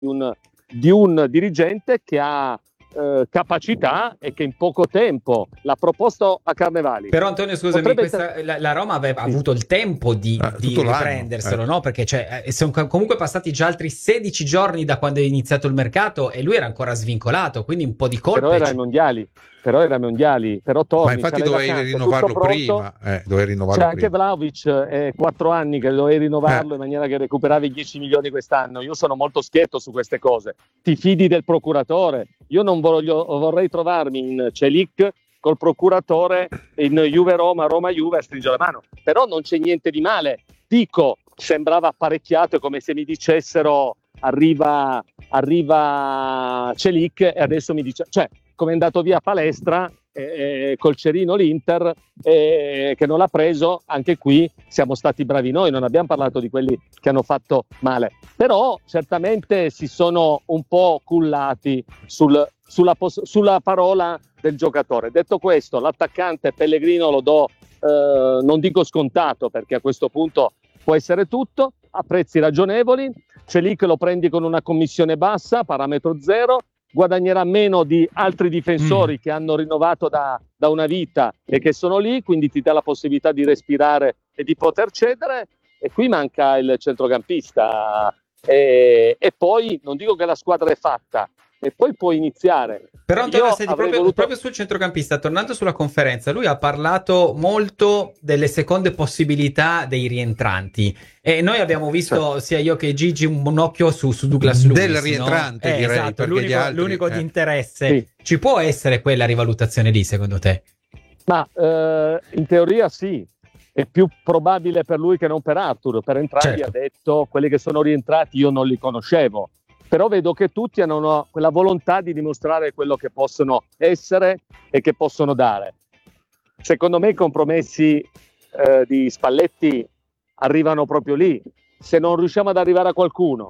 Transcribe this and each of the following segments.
di un dirigente che ha capacità e che in poco tempo l'ha proposto a Carnevali. Però Antonio, scusami, la Roma aveva avuto il tempo di riprenderselo, no? Perché sono comunque passati già altri 16 giorni da quando è iniziato il mercato e lui era ancora svincolato, quindi un po' di colpe. Però era ai mondiali, però torni. Ma infatti dovevi rinnovarlo prima. C'è anche Vlahovic, 4 anni che dovevi rinnovarlo in maniera che recuperavi 10 milioni quest'anno. Io sono molto schietto su queste cose. Ti fidi del procuratore? Io non vorrei trovarmi in Celik col procuratore in Juve-Roma, Roma-Juve a stringere la mano. Però non c'è niente di male. Dico, sembrava apparecchiato, è come se mi dicessero arriva Celik e adesso mi dice, cioè come è andato via Palestra col cerino l'Inter che non l'ha preso, anche qui siamo stati bravi noi, non abbiamo parlato di quelli che hanno fatto male, però certamente si sono un po' cullati sulla parola del giocatore. Detto questo, l'attaccante Pellegrino lo do non dico scontato, perché a questo punto può essere tutto a prezzi ragionevoli. Celik lo prendi con una commissione bassa, parametro zero, guadagnerà meno di altri difensori che hanno rinnovato da una vita e che sono lì, quindi ti dà la possibilità di respirare e di poter cedere. E qui manca il centrocampista e poi non dico che la squadra è fatta e poi puoi iniziare. Però Antonio, proprio sul centrocampista, tornando sulla conferenza, lui ha parlato molto delle seconde possibilità dei rientranti e noi abbiamo visto, sia io che Gigi, un occhio su Douglas Luiz, del rientrante, no? direi, esatto, l'unico di interesse. Sì. Ci può essere quella rivalutazione lì, secondo te? Ma in teoria sì, è più probabile per lui che non per Arthur. Per entrambi, certo. Ha detto, quelli che sono rientrati io non li conoscevo, però vedo che tutti hanno quella volontà di dimostrare quello che possono essere e che possono dare. Secondo me i compromessi di Spalletti arrivano proprio lì. Se non riusciamo ad arrivare a qualcuno,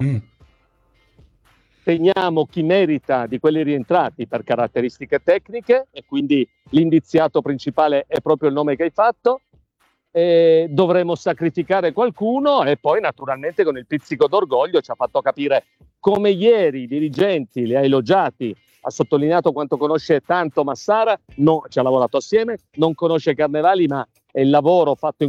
teniamo chi merita di quelli rientrati per caratteristiche tecniche, e quindi l'indiziato principale è proprio il nome che hai fatto. Dovremo sacrificare qualcuno e poi naturalmente con il pizzico d'orgoglio ci ha fatto capire come ieri i dirigenti li ha elogiati, ha sottolineato quanto conosce tanto Massara, ci ha lavorato assieme, non conosce Carnevali, ma è il lavoro fatto in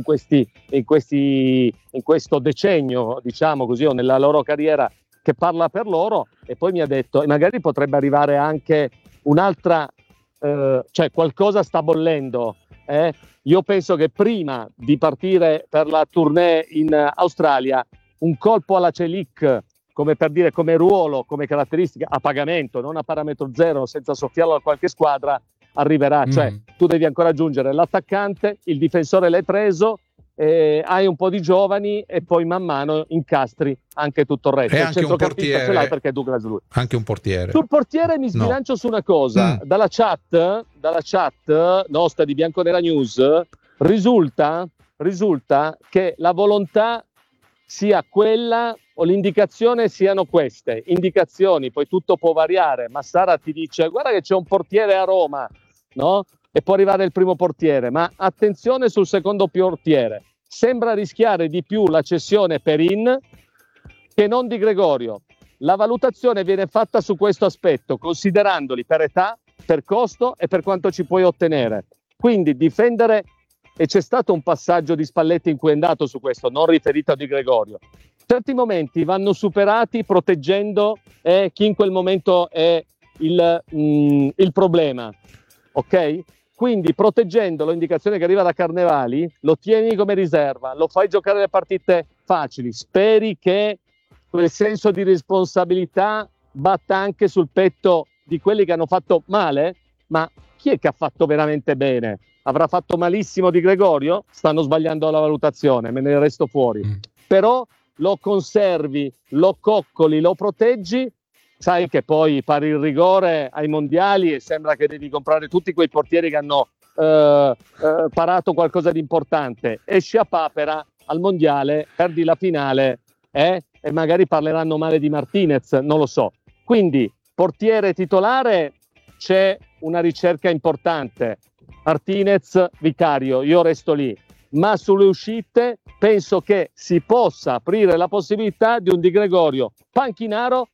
questo decennio, diciamo così, o nella loro carriera, che parla per loro. E poi mi ha detto, e magari potrebbe arrivare anche un'altra, cioè qualcosa sta bollendo. Io penso che prima di partire per la tournée in Australia, un colpo alla Celik, come per dire, come ruolo, come caratteristica, a pagamento, non a parametro zero, senza soffiarlo a qualche squadra, arriverà. Cioè tu devi ancora aggiungere l'attaccante, il difensore l'hai preso, hai un po' di giovani e poi man mano incastri anche tutto il resto. E il anche un portiere, ce l'hai perché è Douglas Luiz. Anche un portiere. Sul portiere mi sbilancio su una cosa. Dalla chat nostra di Bianconera News risulta che la volontà sia quella o l'indicazione siano queste indicazioni, poi tutto può variare. Massara ti dice guarda che c'è un portiere a Roma, no? E può arrivare il primo portiere, ma attenzione sul secondo portiere. Sembra rischiare di più la cessione Perin che non di Gregorio. La valutazione viene fatta su questo aspetto, considerandoli per età, per costo e per quanto ci puoi ottenere. Quindi difendere, e c'è stato un passaggio di Spalletti in cui è andato su questo, non riferito a Di Gregorio. Certi momenti vanno superati proteggendo chi in quel momento è il problema, ok? Quindi proteggendolo, l'indicazione che arriva da Carnevali, lo tieni come riserva, lo fai giocare le partite facili, speri che quel senso di responsabilità batta anche sul petto di quelli che hanno fatto male. Ma chi è che ha fatto veramente bene? Avrà fatto malissimo Di Gregorio? Stanno sbagliando la valutazione, me ne resto fuori. Però lo conservi, lo coccoli, lo proteggi. Sai che poi pari il rigore ai mondiali e sembra che devi comprare tutti quei portieri che hanno parato qualcosa di importante. Esci a papera al mondiale, perdi la finale e magari parleranno male di Martinez, non lo so. Quindi portiere titolare, c'è una ricerca importante. Martinez, Vicario, io resto lì. Ma sulle uscite penso che si possa aprire la possibilità di un Di Gregorio panchinaro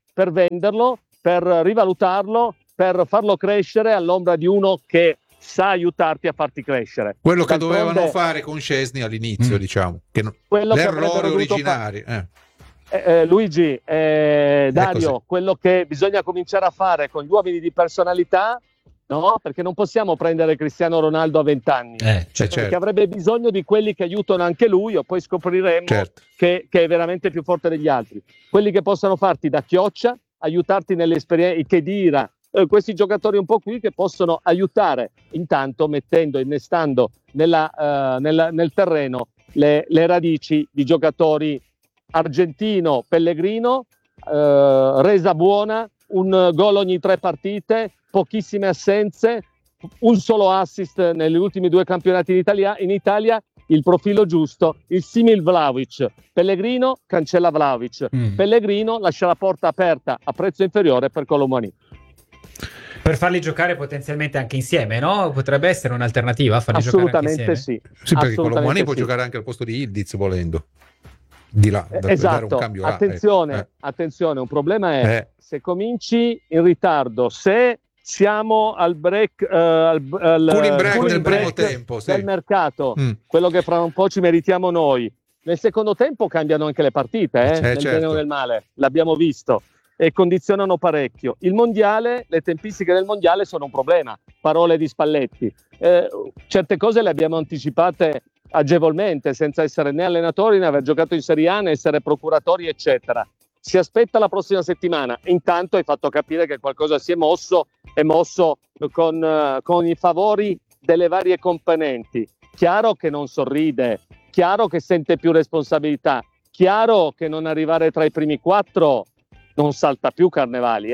per venderlo, per rivalutarlo, per farlo crescere all'ombra di uno che sa aiutarti a farti crescere. Quello che dovevano fare con Szczesny all'inizio, diciamo, che l'errore originario. Luigi, Dario, quello che bisogna cominciare a fare con gli uomini di personalità, no? Perché non possiamo prendere Cristiano Ronaldo a 20 anni, perché avrebbe bisogno di quelli che aiutano anche lui, o poi scopriremo che è veramente più forte degli altri. Quelli che possano farti da chioccia, aiutarti nelle esperienze, che dira, questi giocatori un po' qui che possono aiutare, intanto innestando nel terreno le radici di giocatori. Argentino, Pellegrino, resa buona, un gol ogni 3 partite, pochissime assenze, un solo assist negli ultimi 2 campionati in Italia, il profilo giusto, il simil Vlahovic. Pellegrino cancella Vlahovic, Pellegrino lascia la porta aperta a prezzo inferiore per Colomani. Per farli giocare potenzialmente anche insieme, no? Potrebbe essere un'alternativa farli giocare anche insieme. Sì, perché Colomani può giocare anche al posto di Ildiz volendo. Di là, esatto, un cambio attenzione, un problema è se cominci in ritardo, se siamo al break, cooling break del primo tempo del mercato, quello che fra un po' ci meritiamo noi. Nel secondo tempo cambiano anche le partite, nel bene o nel male, l'abbiamo visto, e condizionano parecchio. Il mondiale, le tempistiche del mondiale sono un problema, parole di Spalletti. Certe cose le abbiamo anticipate agevolmente, senza essere né allenatori né aver giocato in Serie A né essere procuratori eccetera. Si aspetta la prossima settimana. Intanto hai fatto capire che qualcosa si è mosso con i favori delle varie componenti. Chiaro che non sorride, chiaro che sente più responsabilità, chiaro che non arrivare tra i primi 4 non salta più Carnevali,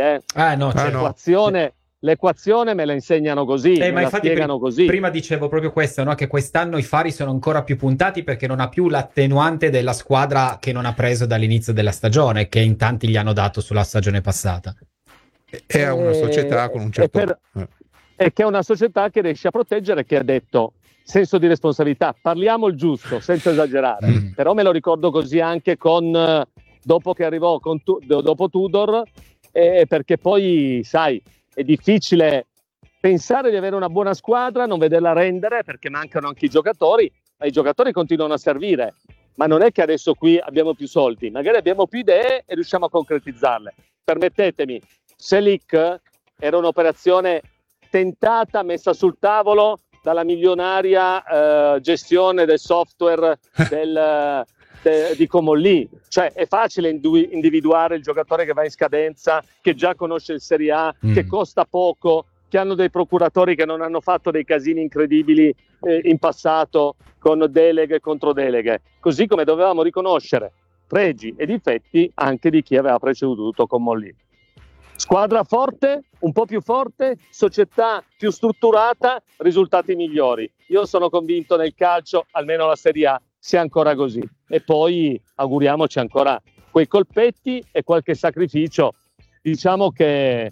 L'equazione me la insegnano così, me la spiegano così. Prima dicevo proprio questo, no? Che quest'anno i fari sono ancora più puntati perché non ha più l'attenuante della squadra che non ha preso dall'inizio della stagione, che in tanti gli hanno dato sulla stagione passata. È una società con un certo... E che è una società che riesce a proteggere, che ha detto senso di responsabilità, parliamo il giusto, senza esagerare. Però me lo ricordo così anche dopo che arrivò dopo Tudor, perché poi, sai, è difficile pensare di avere una buona squadra, non vederla rendere perché mancano anche i giocatori, ma i giocatori continuano a servire. Ma non è che adesso qui abbiamo più soldi, magari abbiamo più idee e riusciamo a concretizzarle. Permettetemi, Selic era un'operazione tentata, messa sul tavolo dalla milionaria gestione del software di Comolli. Cioè è facile individuare il giocatore che va in scadenza, che già conosce il Serie A, che costa poco, che hanno dei procuratori che non hanno fatto dei casini incredibili in passato con deleghe e controdeleghe, così come dovevamo riconoscere pregi e difetti anche di chi aveva preceduto Comolli. Squadra forte, un po' più forte, società più strutturata, risultati migliori. Io sono convinto nel calcio, almeno la Serie A, sia ancora così, e poi auguriamoci ancora quei colpetti e qualche sacrificio, diciamo che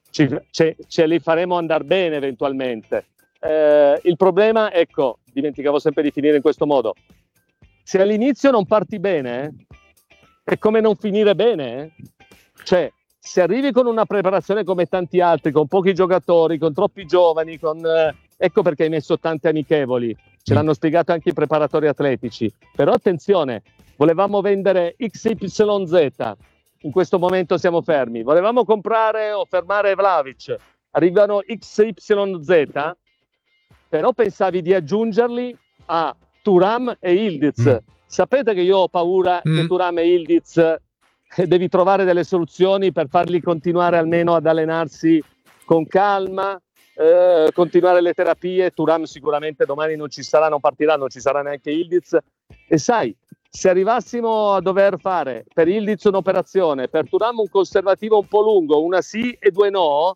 ce li faremo andare bene eventualmente. Il problema, ecco, dimenticavo sempre di finire in questo modo, se all'inizio non parti bene è come non finire bene, cioè se arrivi con una preparazione come tanti altri, con pochi giocatori, con troppi giovani, ecco perché hai messo tante amichevoli. Ce l'hanno spiegato anche i preparatori atletici. Però attenzione, volevamo vendere XYZ, in questo momento siamo fermi. Volevamo comprare o fermare Vlahovic, arrivano XYZ, però pensavi di aggiungerli a Thuram e Ildiz. Sapete che io ho paura che Thuram e Ildiz devi trovare delle soluzioni per farli continuare almeno ad allenarsi con calma, continuare le terapie. Thuram sicuramente domani non ci sarà, non partirà, non ci sarà neanche Ildiz. E sai, se arrivassimo a dover fare per Ildiz un'operazione, per Thuram un conservativo un po' lungo, una sì e 2 no,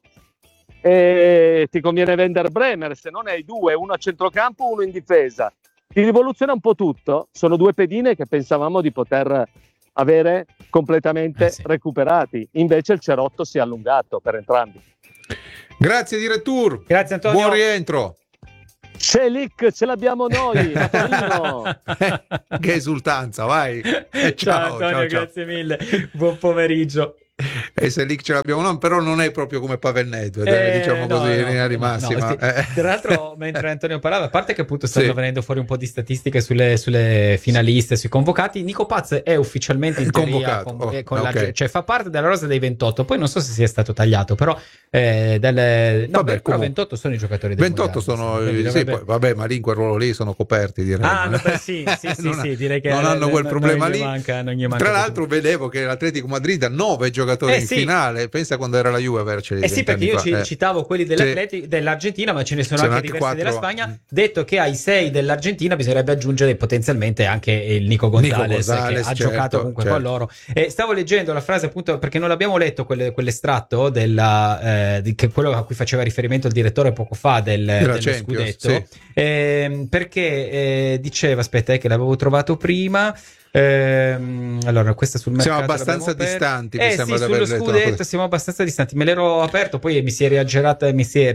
ti conviene vendere Bremer, se non hai 2, uno a centrocampo, uno in difesa. Ti rivoluziona un po' tutto. Sono 2 pedine che pensavamo di poter avere completamente recuperati. Invece il cerotto si è allungato per entrambi. Grazie direttore. Grazie Antonio. Buon rientro. Selic ce l'abbiamo noi a Torino. Che esultanza, vai. Ciao Antonio, ciao. Grazie mille. Buon pomeriggio. E se lì ce l'abbiamo noi, però non è proprio come Pavel Nedved, diciamo così, in linea di massima. Tra l'altro, mentre Antonio parlava, a parte che appunto stanno venendo fuori un po' di statistiche sulle finaliste, sui convocati, Nico Paz è ufficialmente in teoria cioè fa parte della rosa dei 28, poi non so se sia stato tagliato, però però 28 sono i giocatori del 28 mondiale, ma lì in quel ruolo lì sono coperti, direi. Sì, direi che non hanno quel problema lì. Non gli manca tra l'altro vedevo che l'Atletico Madrid ha 9 giocatori in finale, pensa quando era la Juve averceli. Sì, perché io citavo quelli dell'Argentina, ma ce ne sono anche diversi 4 della Spagna. Detto che ai 6 dell'Argentina bisognerebbe aggiungere potenzialmente anche il Nico Gonzalez, che ha giocato comunque con loro. Stavo leggendo la frase appunto perché non l'abbiamo letto quell'estratto che quello a cui faceva riferimento il direttore poco fa dello scudetto, perché diceva, aspetta, che l'avevo trovato prima. Allora, questa sul mercato siamo abbastanza distanti. Sullo scudetto siamo abbastanza distanti. Me l'ero aperto, poi mi si è riaggiorata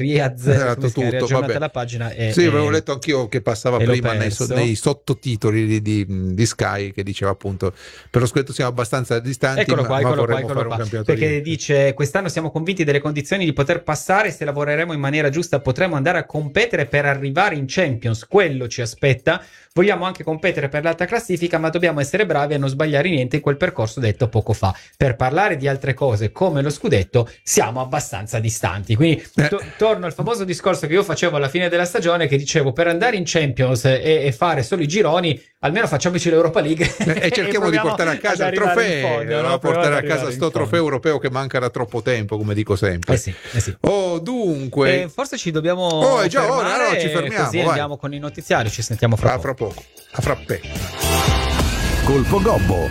la pagina. Avevo letto anch'io che passava prima nei sottotitoli di Sky, che diceva appunto per lo scudetto siamo abbastanza distanti. Eccolo qua, fare un campionato perché dice: quest'anno siamo convinti delle condizioni di poter passare. Se lavoreremo in maniera giusta potremo andare a competere per arrivare in Champions. Quello ci aspetta. Vogliamo anche competere per l'alta classifica, ma dobbiamo essere bravi a non sbagliare niente in quel percorso detto poco fa. Per parlare di altre cose come lo scudetto siamo abbastanza distanti. Quindi torno al famoso discorso che io facevo alla fine della stagione, che dicevo: per andare in Champions e fare solo i gironi, almeno facciamoci l'Europa League e cerchiamo di portare a casa il trofeo, portare a casa sto trofeo europeo che manca da troppo tempo, come dico sempre. Sì. Dunque forse ci dobbiamo è già ora, ci fermiamo, così andiamo con i notiziari, ci sentiamo fra poco. A frappè. Colpo Gobbo.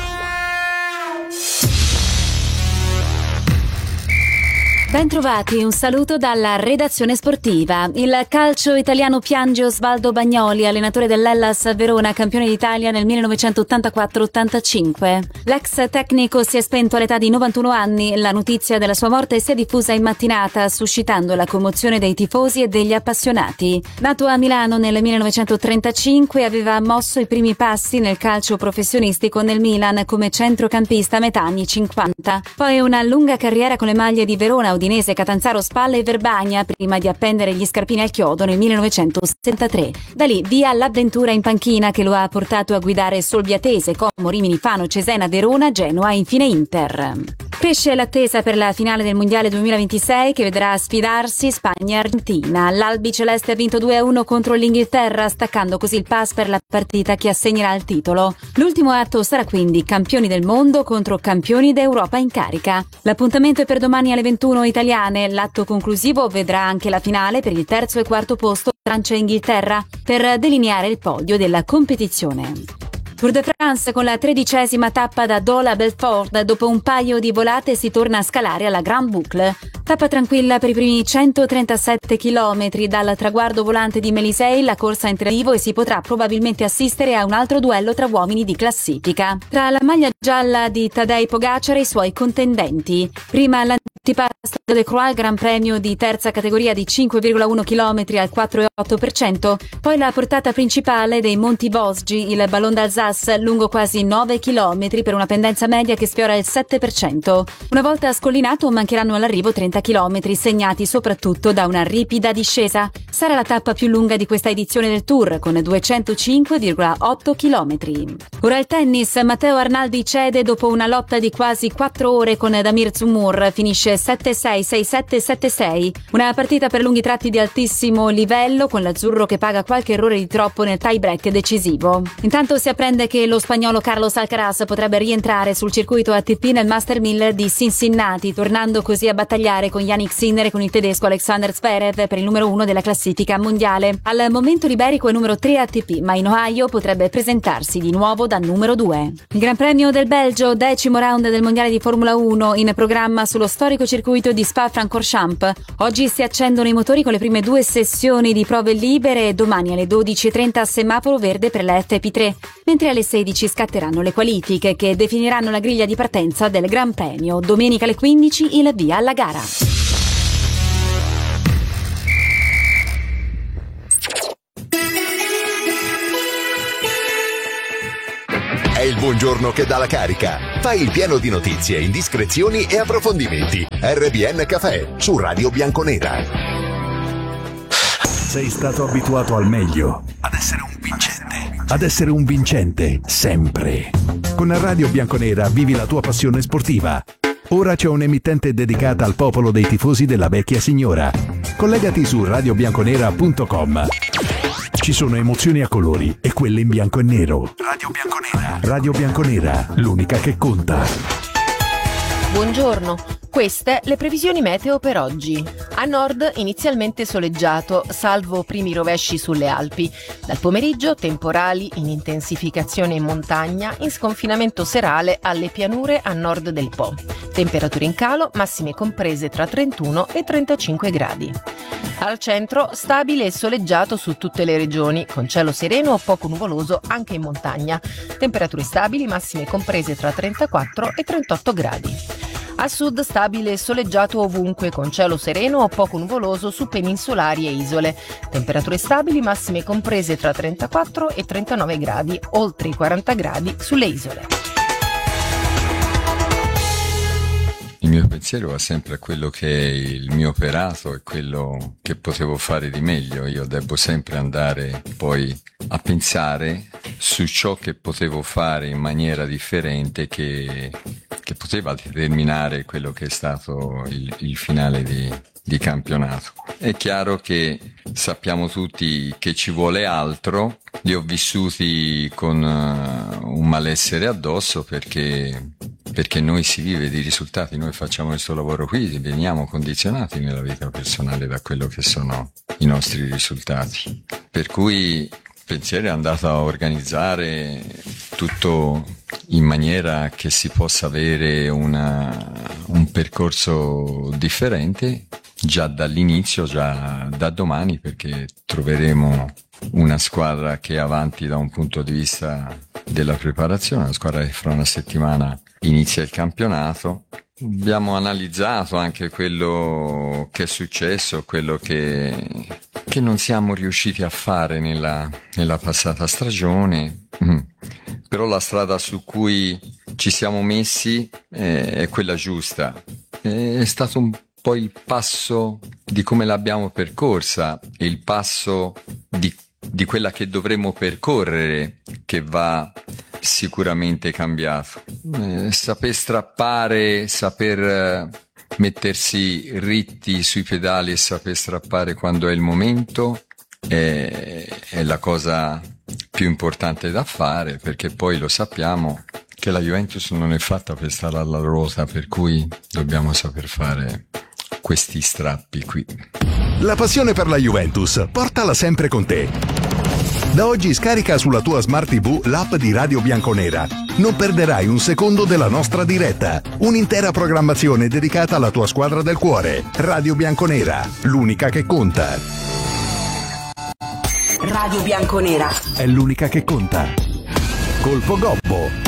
Bentrovati, un saluto dalla redazione sportiva. Il calcio italiano piange Osvaldo Bagnoli, allenatore dell'Hellas Verona, campione d'Italia nel 1984-85. L'ex tecnico si è spento all'età di 91 anni. La notizia della sua morte si è diffusa in mattinata, suscitando la commozione dei tifosi e degli appassionati. Nato a Milano nel 1935, aveva mosso i primi passi nel calcio professionistico nel Milan come centrocampista a metà anni 50. Poi una lunga carriera con le maglie di Verona, Udinese, Catanzaro, Spalla e Verbagna, prima di appendere gli scarpini al chiodo nel 1973. Da lì via l'avventura in panchina, che lo ha portato a guidare Solbiatese, Como, Rimini, Fano, Cesena, Verona, Genoa e infine Inter. Cresce l'attesa per la finale del Mondiale 2026, che vedrà sfidarsi Spagna e Argentina. L'Albiceleste ha vinto 2-1 contro l'Inghilterra, staccando così il pass per la partita che assegnerà il titolo. L'ultimo atto sarà quindi campioni del mondo contro campioni d'Europa in carica. L'appuntamento è per domani alle 21 italiane. L'atto conclusivo vedrà anche la finale per il terzo e quarto posto Francia e Inghilterra, per delineare il podio della competizione. Tour de France con la 13ª tappa da Dole a Belfort. Dopo un paio di volate si torna a scalare alla Grande Boucle. Tappa tranquilla per i primi 137 km. Dal traguardo volante di Mélisey la corsa entra vivo e si potrà probabilmente assistere a un altro duello tra uomini di classifica. Tra la maglia gialla di Tadej Pogacar e i suoi contendenti. Prima l'Antipasta de Croix, Gran Premio di terza categoria di 5,1 km al 4,8%. Poi la portata principale dei Monti Vosgi, il Ballon d'Alsace, lungo quasi 9 km per una pendenza media che sfiora il 7%. Una volta scollinato mancheranno all'arrivo 30 km, segnati soprattutto da una ripida discesa. Sarà la tappa più lunga di questa edizione del Tour, con 205,8 km. Ora il tennis. Matteo Arnaldi cede dopo una lotta di quasi 4 ore con Damir Dzumhur. Finisce 7-6, 6-7, 7-6. Una partita per lunghi tratti di altissimo livello, con l'azzurro che paga qualche errore di troppo nel tie break decisivo. Intanto si apprende che lo spagnolo Carlos Alcaraz potrebbe rientrare sul circuito ATP nel Master 1000 di Cincinnati, tornando così a battagliare con Jannik Sinner e con il tedesco Alexander Zverev per il numero 1 della classifica mondiale. Al momento l'iberico è numero 3 ATP, ma in Ohio potrebbe presentarsi di nuovo da numero 2. Il Gran Premio del Belgio, 10° round del mondiale di Formula 1, in programma sullo storico circuito di Spa-Francorchamps. Oggi si accendono i motori con le prime 2 sessioni di prove libere e domani alle 12:30 semaforo verde per la FP3, mentre alle 16 scatteranno le qualifiche che definiranno la griglia di partenza del Gran Premio. Domenica alle 15 il via alla gara. È il buongiorno che dà la carica. Fai il pieno di notizie, indiscrezioni e approfondimenti. RBN Caffè su Radio Bianconera. Sei stato abituato al meglio, ad essere un vincente, sempre. Con Radio Bianconera vivi la tua passione sportiva. Ora c'è un'emittente dedicata al popolo dei tifosi della vecchia signora. Collegati su radiobianconera.com. Ci sono emozioni a colori e quelle in bianco e nero. Radio Bianconera, l'unica che conta. Buongiorno, queste le previsioni meteo per oggi. A nord inizialmente soleggiato, salvo primi rovesci sulle Alpi. Dal pomeriggio temporali in intensificazione in montagna, in sconfinamento serale alle pianure a nord del Po. Temperature in calo, massime comprese tra 31 e 35 gradi. Al centro stabile e soleggiato su tutte le regioni, con cielo sereno o poco nuvoloso anche in montagna. Temperature stabili, massime comprese tra 34 e 38 gradi. A sud stabile e soleggiato ovunque, con cielo sereno o poco nuvoloso su peninsulari e isole. Temperature stabili, massime comprese tra 34 e 39 gradi, oltre i 40 gradi sulle isole. Il mio pensiero va sempre a quello che è il mio operato e quello che potevo fare di meglio. Io devo sempre andare poi a pensare su ciò che potevo fare in maniera differente che poteva determinare quello che è stato il finale di campionato. È chiaro che sappiamo tutti che ci vuole altro. Li ho vissuti con un malessere addosso perché noi si vive di risultati, noi facciamo questo lavoro qui, veniamo condizionati nella vita personale da quello che sono i nostri risultati. Per cui il pensiero è andato a organizzare tutto in maniera che si possa avere un percorso differente già dall'inizio, già da domani, perché troveremo una squadra che è avanti da un punto di vista della preparazione, una squadra che fra una settimana inizia il campionato. Abbiamo analizzato anche quello che è successo, quello che non siamo riusciti a fare nella passata stagione, però la strada su cui ci siamo messi è quella giusta. È stato un po' il passo di come l'abbiamo percorsa e il passo di quella che dovremmo percorrere che va sicuramente cambiato. Saper strappare, saper mettersi ritti sui pedali e saper strappare quando è il momento è la cosa più importante da fare, perché poi lo sappiamo che la Juventus non è fatta per stare alla ruota, per cui dobbiamo saper fare questi strappi qui. La passione per la Juventus, portala sempre con te. Da oggi scarica sulla tua Smart TV l'app di Radio Bianconera. Non perderai un secondo della nostra diretta. Un'intera programmazione dedicata alla tua squadra del cuore. Radio Bianconera, l'unica che conta. Radio Bianconera è l'unica che conta. Colpo Gobbo.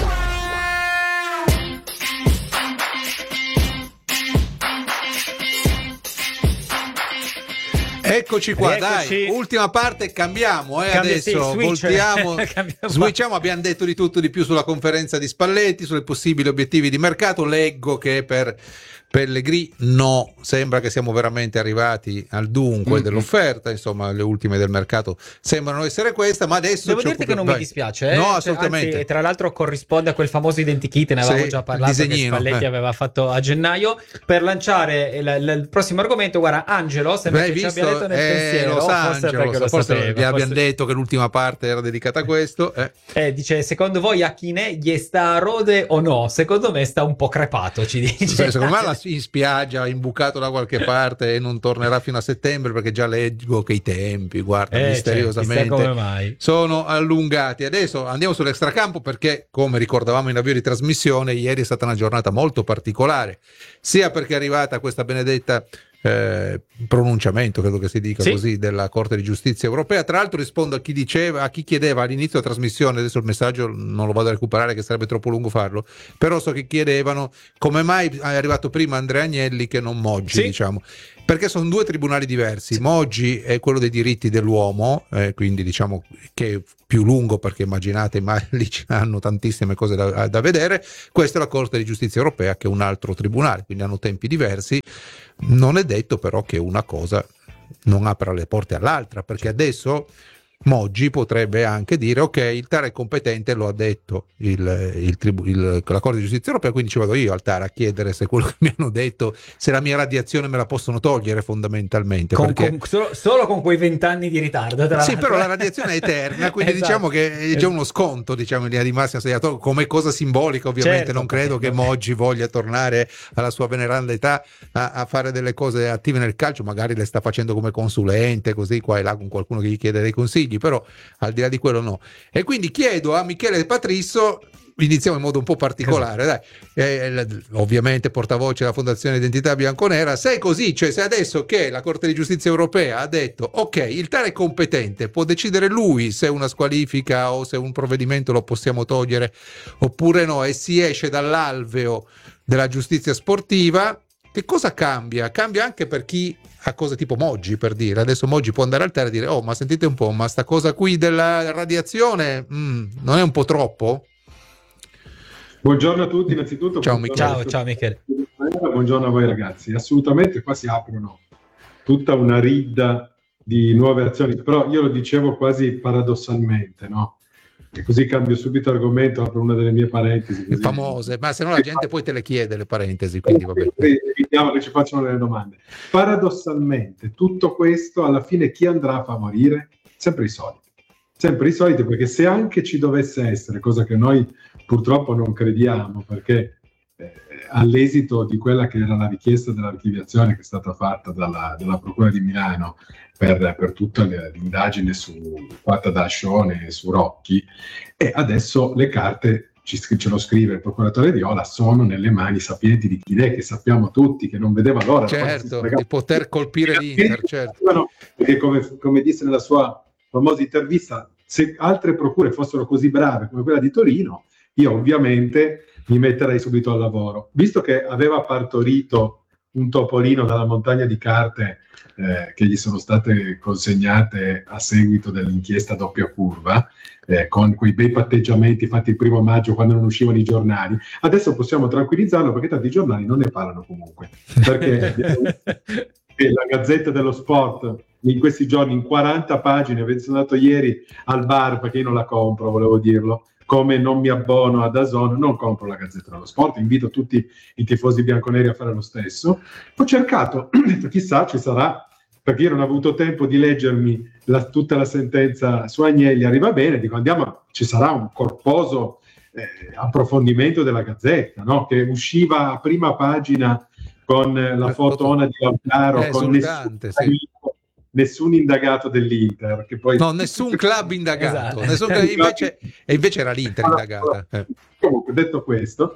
Eccoci qua, Rieccoci. Dai, ultima parte, cambiamo, adesso voltiamo, switchiamo, abbiamo detto di tutto di più sulla conferenza di Spalletti, sui possibili obiettivi di mercato. Leggo che per Pellegrini no, sembra che siamo veramente arrivati al dunque dell'offerta, insomma le ultime del mercato sembrano essere questa, ma adesso devo dirti che non mi dispiace, no, assolutamente. Anzi, tra l'altro corrisponde a quel famoso identikit, ne avevamo già parlato, che Spalletti aveva fatto a gennaio. Per lanciare il prossimo argomento, guarda, Angelo sembra che ci abbia detto nel pensiero, forse vi abbiamo detto che l'ultima parte era dedicata a questo. Dice, secondo voi a Chine gli sta a rode o no? Secondo me sta un po' crepato, ci dice. Secondo me in spiaggia, imbucato da qualche parte, e non tornerà fino a settembre, perché già leggo che i tempi, guarda, misteriosamente sono allungati. Adesso andiamo sull'extracampo, perché come ricordavamo in avvio di trasmissione, ieri è stata una giornata molto particolare, sia perché è arrivata questa benedetta pronunciamento, credo che si dica così, della Corte di Giustizia Europea. Tra l'altro rispondo a chi chiedeva all'inizio della trasmissione, adesso il messaggio non lo vado a recuperare che sarebbe troppo lungo farlo, però so che chiedevano come mai è arrivato prima Andrea Agnelli che non Moggi, diciamo. perché sono due tribunali diversi. Moggi è quello dei diritti dell'uomo, quindi diciamo che è più lungo, perché immaginate, ma lì ci hanno tantissime cose da vedere. Questa è la Corte di Giustizia Europea, che è un altro tribunale, quindi hanno tempi diversi. Non è detto però che una cosa non apra le porte all'altra, perché adesso Moggi potrebbe anche dire: ok, il TAR è competente, lo ha detto la Corte di Giustizia Europea, quindi ci vado io al TAR a chiedere se quello che mi hanno detto, se la mia radiazione me la possono togliere, fondamentalmente, solo con quei 20 anni di ritardo, sì, però la radiazione è eterna, quindi esatto, diciamo che è già uno sconto, diciamo, in linea di massima, come cosa simbolica. Ovviamente certo, non credo che Moggi voglia tornare alla sua veneranda età a fare delle cose attive nel calcio, magari le sta facendo come consulente, così qua e là, con qualcuno che gli chiede dei consigli, però al di là di quello no. E quindi chiedo a Michele Patrisso, iniziamo in modo un po' particolare, dai. Ovviamente portavoce della Fondazione Identità Bianconera. Se è così, cioè se adesso che la Corte di Giustizia Europea ha detto ok, il TAR è competente, può decidere lui se una squalifica o se un provvedimento lo possiamo togliere oppure no, e si esce dall'alveo della giustizia sportiva, che cosa cambia? Cambia anche per chi ha cose tipo Moggi, per dire. Adesso Moggi può andare al TAR e dire: oh, ma sentite un po', ma sta cosa qui della radiazione non è un po' troppo? Buongiorno a tutti, innanzitutto. Ciao Michele. Ciao Michele. Buongiorno a voi ragazzi. Assolutamente, qua si aprono tutta una ridda di nuove azioni, però io lo dicevo quasi paradossalmente, no? E così cambio subito argomento, apro una delle mie parentesi. Così. Famose, ma se no la gente poi te le chiede le parentesi, quindi va bene. Evitiamo che ci facciano delle domande. Paradossalmente, tutto questo, alla fine chi andrà a favorire? Sempre i soliti. Sempre i soliti, perché se anche ci dovesse essere, cosa che noi purtroppo non crediamo, perché all'esito di quella che era la richiesta dell'archiviazione che è stata fatta dalla Procura di Milano per tutta l'indagine fatta da Ascione e su Rocchi, e adesso le carte, ce lo scrive il procuratore Viola, sono nelle mani sapienti di chi è, che sappiamo tutti, che non vedeva l'ora di poter colpire l'Inter, certo. Perché come disse nella sua famosa intervista, se altre procure fossero così brave come quella di Torino, io ovviamente mi metterei subito al lavoro. Visto che aveva partorito un topolino dalla montagna di carte che gli sono state consegnate a seguito dell'inchiesta doppia curva, con quei bei patteggiamenti fatti il 1 maggio quando non uscivano i giornali, adesso possiamo tranquillizzarlo, perché tanti giornali non ne parlano comunque, perché la Gazzetta dello Sport in questi giorni in 40 pagine, sono andato ieri al bar perché io non la compro, volevo dirlo, come non mi abbono ad DAZN, non compro la Gazzetta dello Sport, invito tutti i tifosi bianconeri a fare lo stesso. Ho cercato, chissà ci sarà, perché io non ho avuto tempo di leggermi tutta la sentenza su Agnelli, arriva bene, dico ci sarà un corposo approfondimento della Gazzetta, no? Che usciva a prima pagina con la fotona di Lautaro, con nessun indagato dell'Inter, che poi nessun club indagato, esatto. invece era l'Inter indagata. Comunque, detto questo,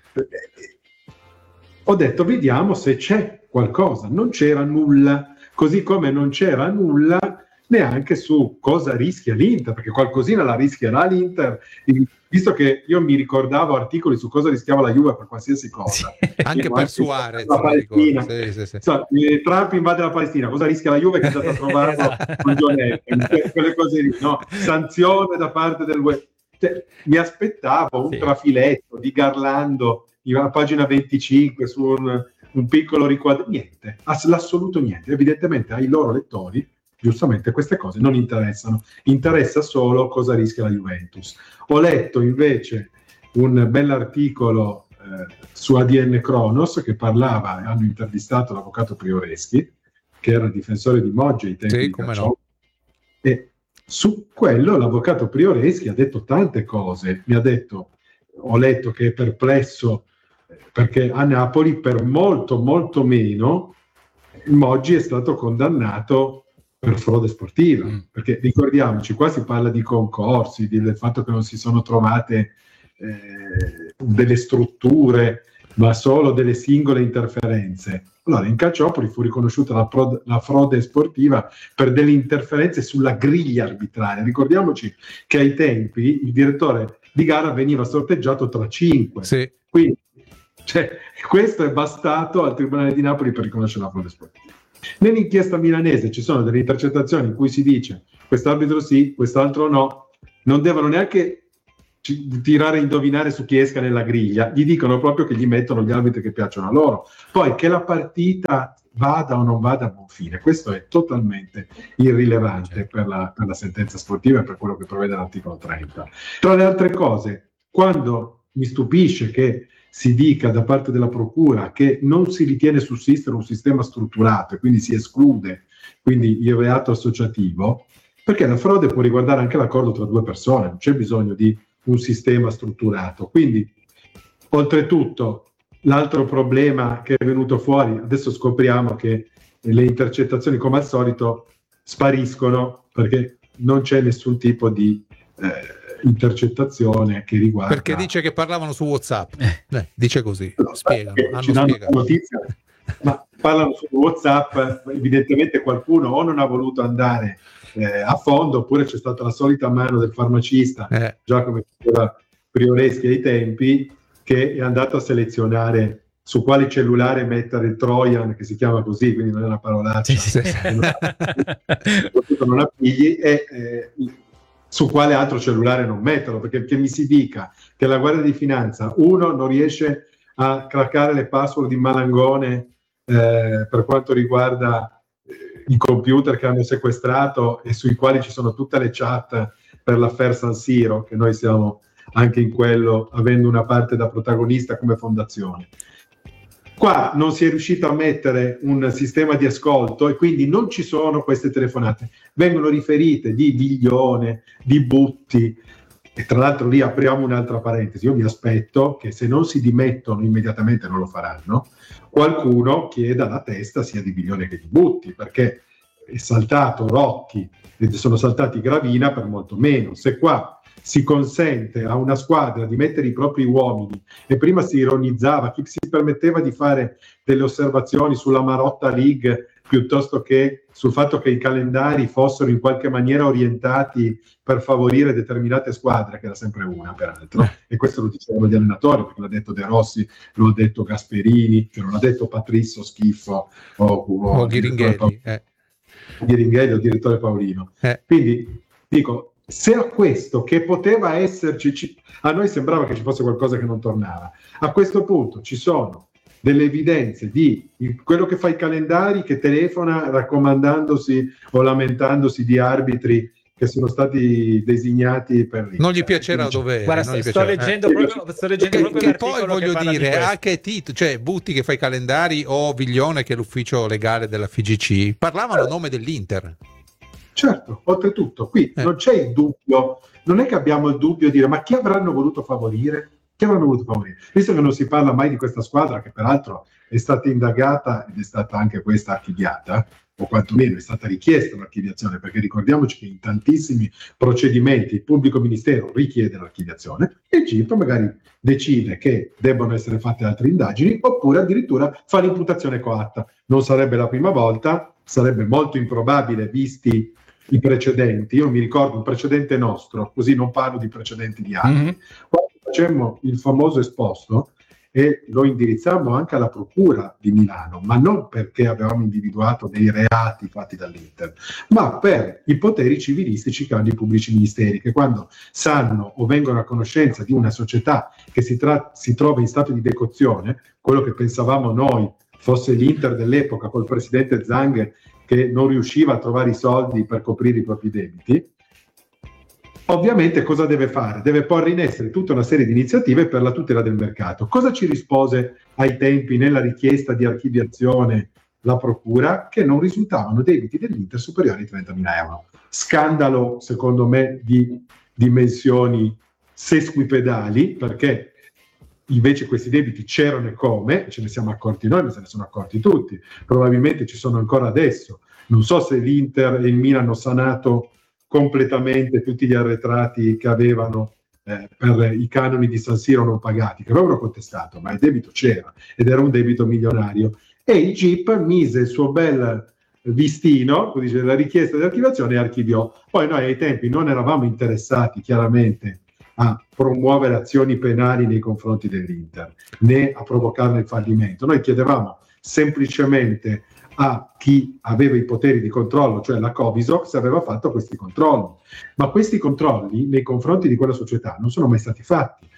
ho detto vediamo se c'è qualcosa. Non c'era nulla, così come non c'era nulla neanche su cosa rischia l'Inter, perché qualcosina la rischierà l'Inter, visto che io mi ricordavo articoli su cosa rischiava la Juve per qualsiasi cosa, anche per Suarez, la Palestina. Sì. Trump invade la Palestina, cosa rischia la Juve che è andata a trovarlo con Gianetto, quelle cose lì, no? Sanzione da parte del web. Mi aspettavo un trafiletto di Garlando a pagina 25 su un piccolo riquadro, niente, l'assoluto niente. Evidentemente ai loro lettori giustamente queste cose non interessano, interessa solo cosa rischia la Juventus. Ho letto invece un bell'articolo su ADN Kronos che parlava, hanno intervistato l'avvocato Prioreschi, che era il difensore di Moggi ai tempi di Calcio, e su quello l'avvocato Prioreschi ha detto tante cose. Mi ha detto, ho letto che è perplesso perché a Napoli per molto molto meno Moggi è stato condannato per frode sportiva, perché ricordiamoci, qua si parla di concorsi, del fatto che non si sono trovate delle strutture, ma solo delle singole interferenze. Allora, in Calciopoli fu riconosciuta la frode sportiva per delle interferenze sulla griglia arbitrale. Ricordiamoci che ai tempi il direttore di gara veniva sorteggiato tra 5. Quindi questo è bastato al Tribunale di Napoli per riconoscere la frode sportiva. Nell'inchiesta milanese ci sono delle intercettazioni in cui si dice quest'arbitro sì, quest'altro no, non devono neanche tirare a indovinare su chi esca nella griglia, gli dicono proprio che gli mettono gli arbitri che piacciono a loro. Poi che la partita vada o non vada a buon fine, questo è totalmente irrilevante per la sentenza sportiva e per quello che prevede l'articolo 30. Tra le altre cose, quando mi stupisce che si dica da parte della procura che non si ritiene sussistere un sistema strutturato e quindi si esclude quindi il reato associativo, perché la frode può riguardare anche l'accordo tra due persone, non c'è bisogno di un sistema strutturato. Quindi, oltretutto, l'altro problema che è venuto fuori, adesso scopriamo che le intercettazioni, come al solito, spariscono perché non c'è nessun tipo di intercettazione che riguarda... Perché dice che parlavano su WhatsApp. Dice così, spiegano. Ci danno notizia, ma parlano su WhatsApp, evidentemente qualcuno o non ha voluto andare a fondo, oppure c'è stata la solita mano del farmacista, già come diceva Prioreschi ai tempi, che è andato a selezionare su quale cellulare mettere il Trojan, che si chiama così, quindi non è una parolaccia, non ha figli, e su quale altro cellulare non metterlo, perché che mi si dica che la Guardia di Finanza, uno, non riesce a craccare le password di Malangone per quanto riguarda i computer che hanno sequestrato e sui quali ci sono tutte le chat per l'affaire San Siro, che noi siamo anche in quello, avendo una parte da protagonista come fondazione. Qua non si è riuscito a mettere un sistema di ascolto e quindi non ci sono queste telefonate. Vengono riferite di Viglione, di Butti, e tra l'altro lì apriamo un'altra parentesi. Io mi aspetto che se non si dimettono immediatamente, non lo faranno, qualcuno chieda la testa sia di Viglione che di Butti, perché è saltato Rocchi e sono saltati Gravina per molto meno. Se qua si consente a una squadra di mettere i propri uomini, e prima si ironizzava, chi si permetteva di fare delle osservazioni sulla Marotta League piuttosto che sul fatto che i calendari fossero in qualche maniera orientati per favorire determinate squadre, che era sempre una peraltro, e questo lo dicevano gli allenatori, perché l'ha detto De Rossi, lo ha detto Gasperini, che non l'ha detto Patrizio Schifo o Ghiringhelli, Ghiringhelli o direttore Paolino. Quindi dico, se a questo che poteva esserci, a noi sembrava che ci fosse qualcosa che non tornava, a questo punto ci sono delle evidenze di quello che fa i calendari, che telefona raccomandandosi o lamentandosi di arbitri che sono stati designati per lì. Non gli piacerà dove. Guarda, sto leggendo proprio che poi voglio dire, a che titolo, cioè Butti che fa i calendari o Viglione che è l'ufficio legale della FIGC, parlavano a nome dell'Inter. Certo, oltretutto, qui non c'è il dubbio, non è che abbiamo il dubbio di dire ma chi avranno voluto favorire? Chi avranno voluto favorire? Visto che non si parla mai di questa squadra, che peraltro è stata indagata ed è stata anche questa archiviata, o quantomeno è stata richiesta l'archiviazione, perché ricordiamoci che in tantissimi procedimenti il pubblico ministero richiede l'archiviazione e il GIP magari decide che debbono essere fatte altre indagini, oppure addirittura fa l'imputazione coatta. Non sarebbe la prima volta, sarebbe molto improbabile visti i precedenti. Io mi ricordo un precedente nostro, così non parlo di precedenti di altri, quando facemmo il famoso esposto e lo indirizzammo anche alla procura di Milano, ma non perché avevamo individuato dei reati fatti dall'Inter, ma per i poteri civilistici che hanno i pubblici ministeri, che quando sanno o vengono a conoscenza di una società che si trova in stato di decozione, quello che pensavamo noi fosse l'Inter dell'epoca col presidente Zang che non riusciva a trovare i soldi per coprire i propri debiti, ovviamente cosa deve fare? Deve porre in essere tutta una serie di iniziative per la tutela del mercato. Cosa ci rispose ai tempi nella richiesta di archiviazione la procura? Che non risultavano debiti dell'Inter superiori ai 30.000 euro. Scandalo, secondo me, di dimensioni sesquipedali, perché invece questi debiti c'erano e come, ce ne siamo accorti noi, ma se ne sono accorti tutti, probabilmente ci sono ancora adesso. Non so se l'Inter e il Milan hanno sanato completamente tutti gli arretrati che avevano per i canoni di San Siro non pagati, che avevano contestato, ma il debito c'era ed era un debito milionario, e il GIP mise il suo bel vistino, così dice, la richiesta di archiviazione, e archiviò. Poi noi ai tempi non eravamo interessati chiaramente a promuovere azioni penali nei confronti dell'Inter, né a provocarne il fallimento. Noi chiedevamo semplicemente a chi aveva i poteri di controllo, cioè la Covisox, aveva fatto questi controlli. Ma questi controlli nei confronti di quella società non sono mai stati fatti.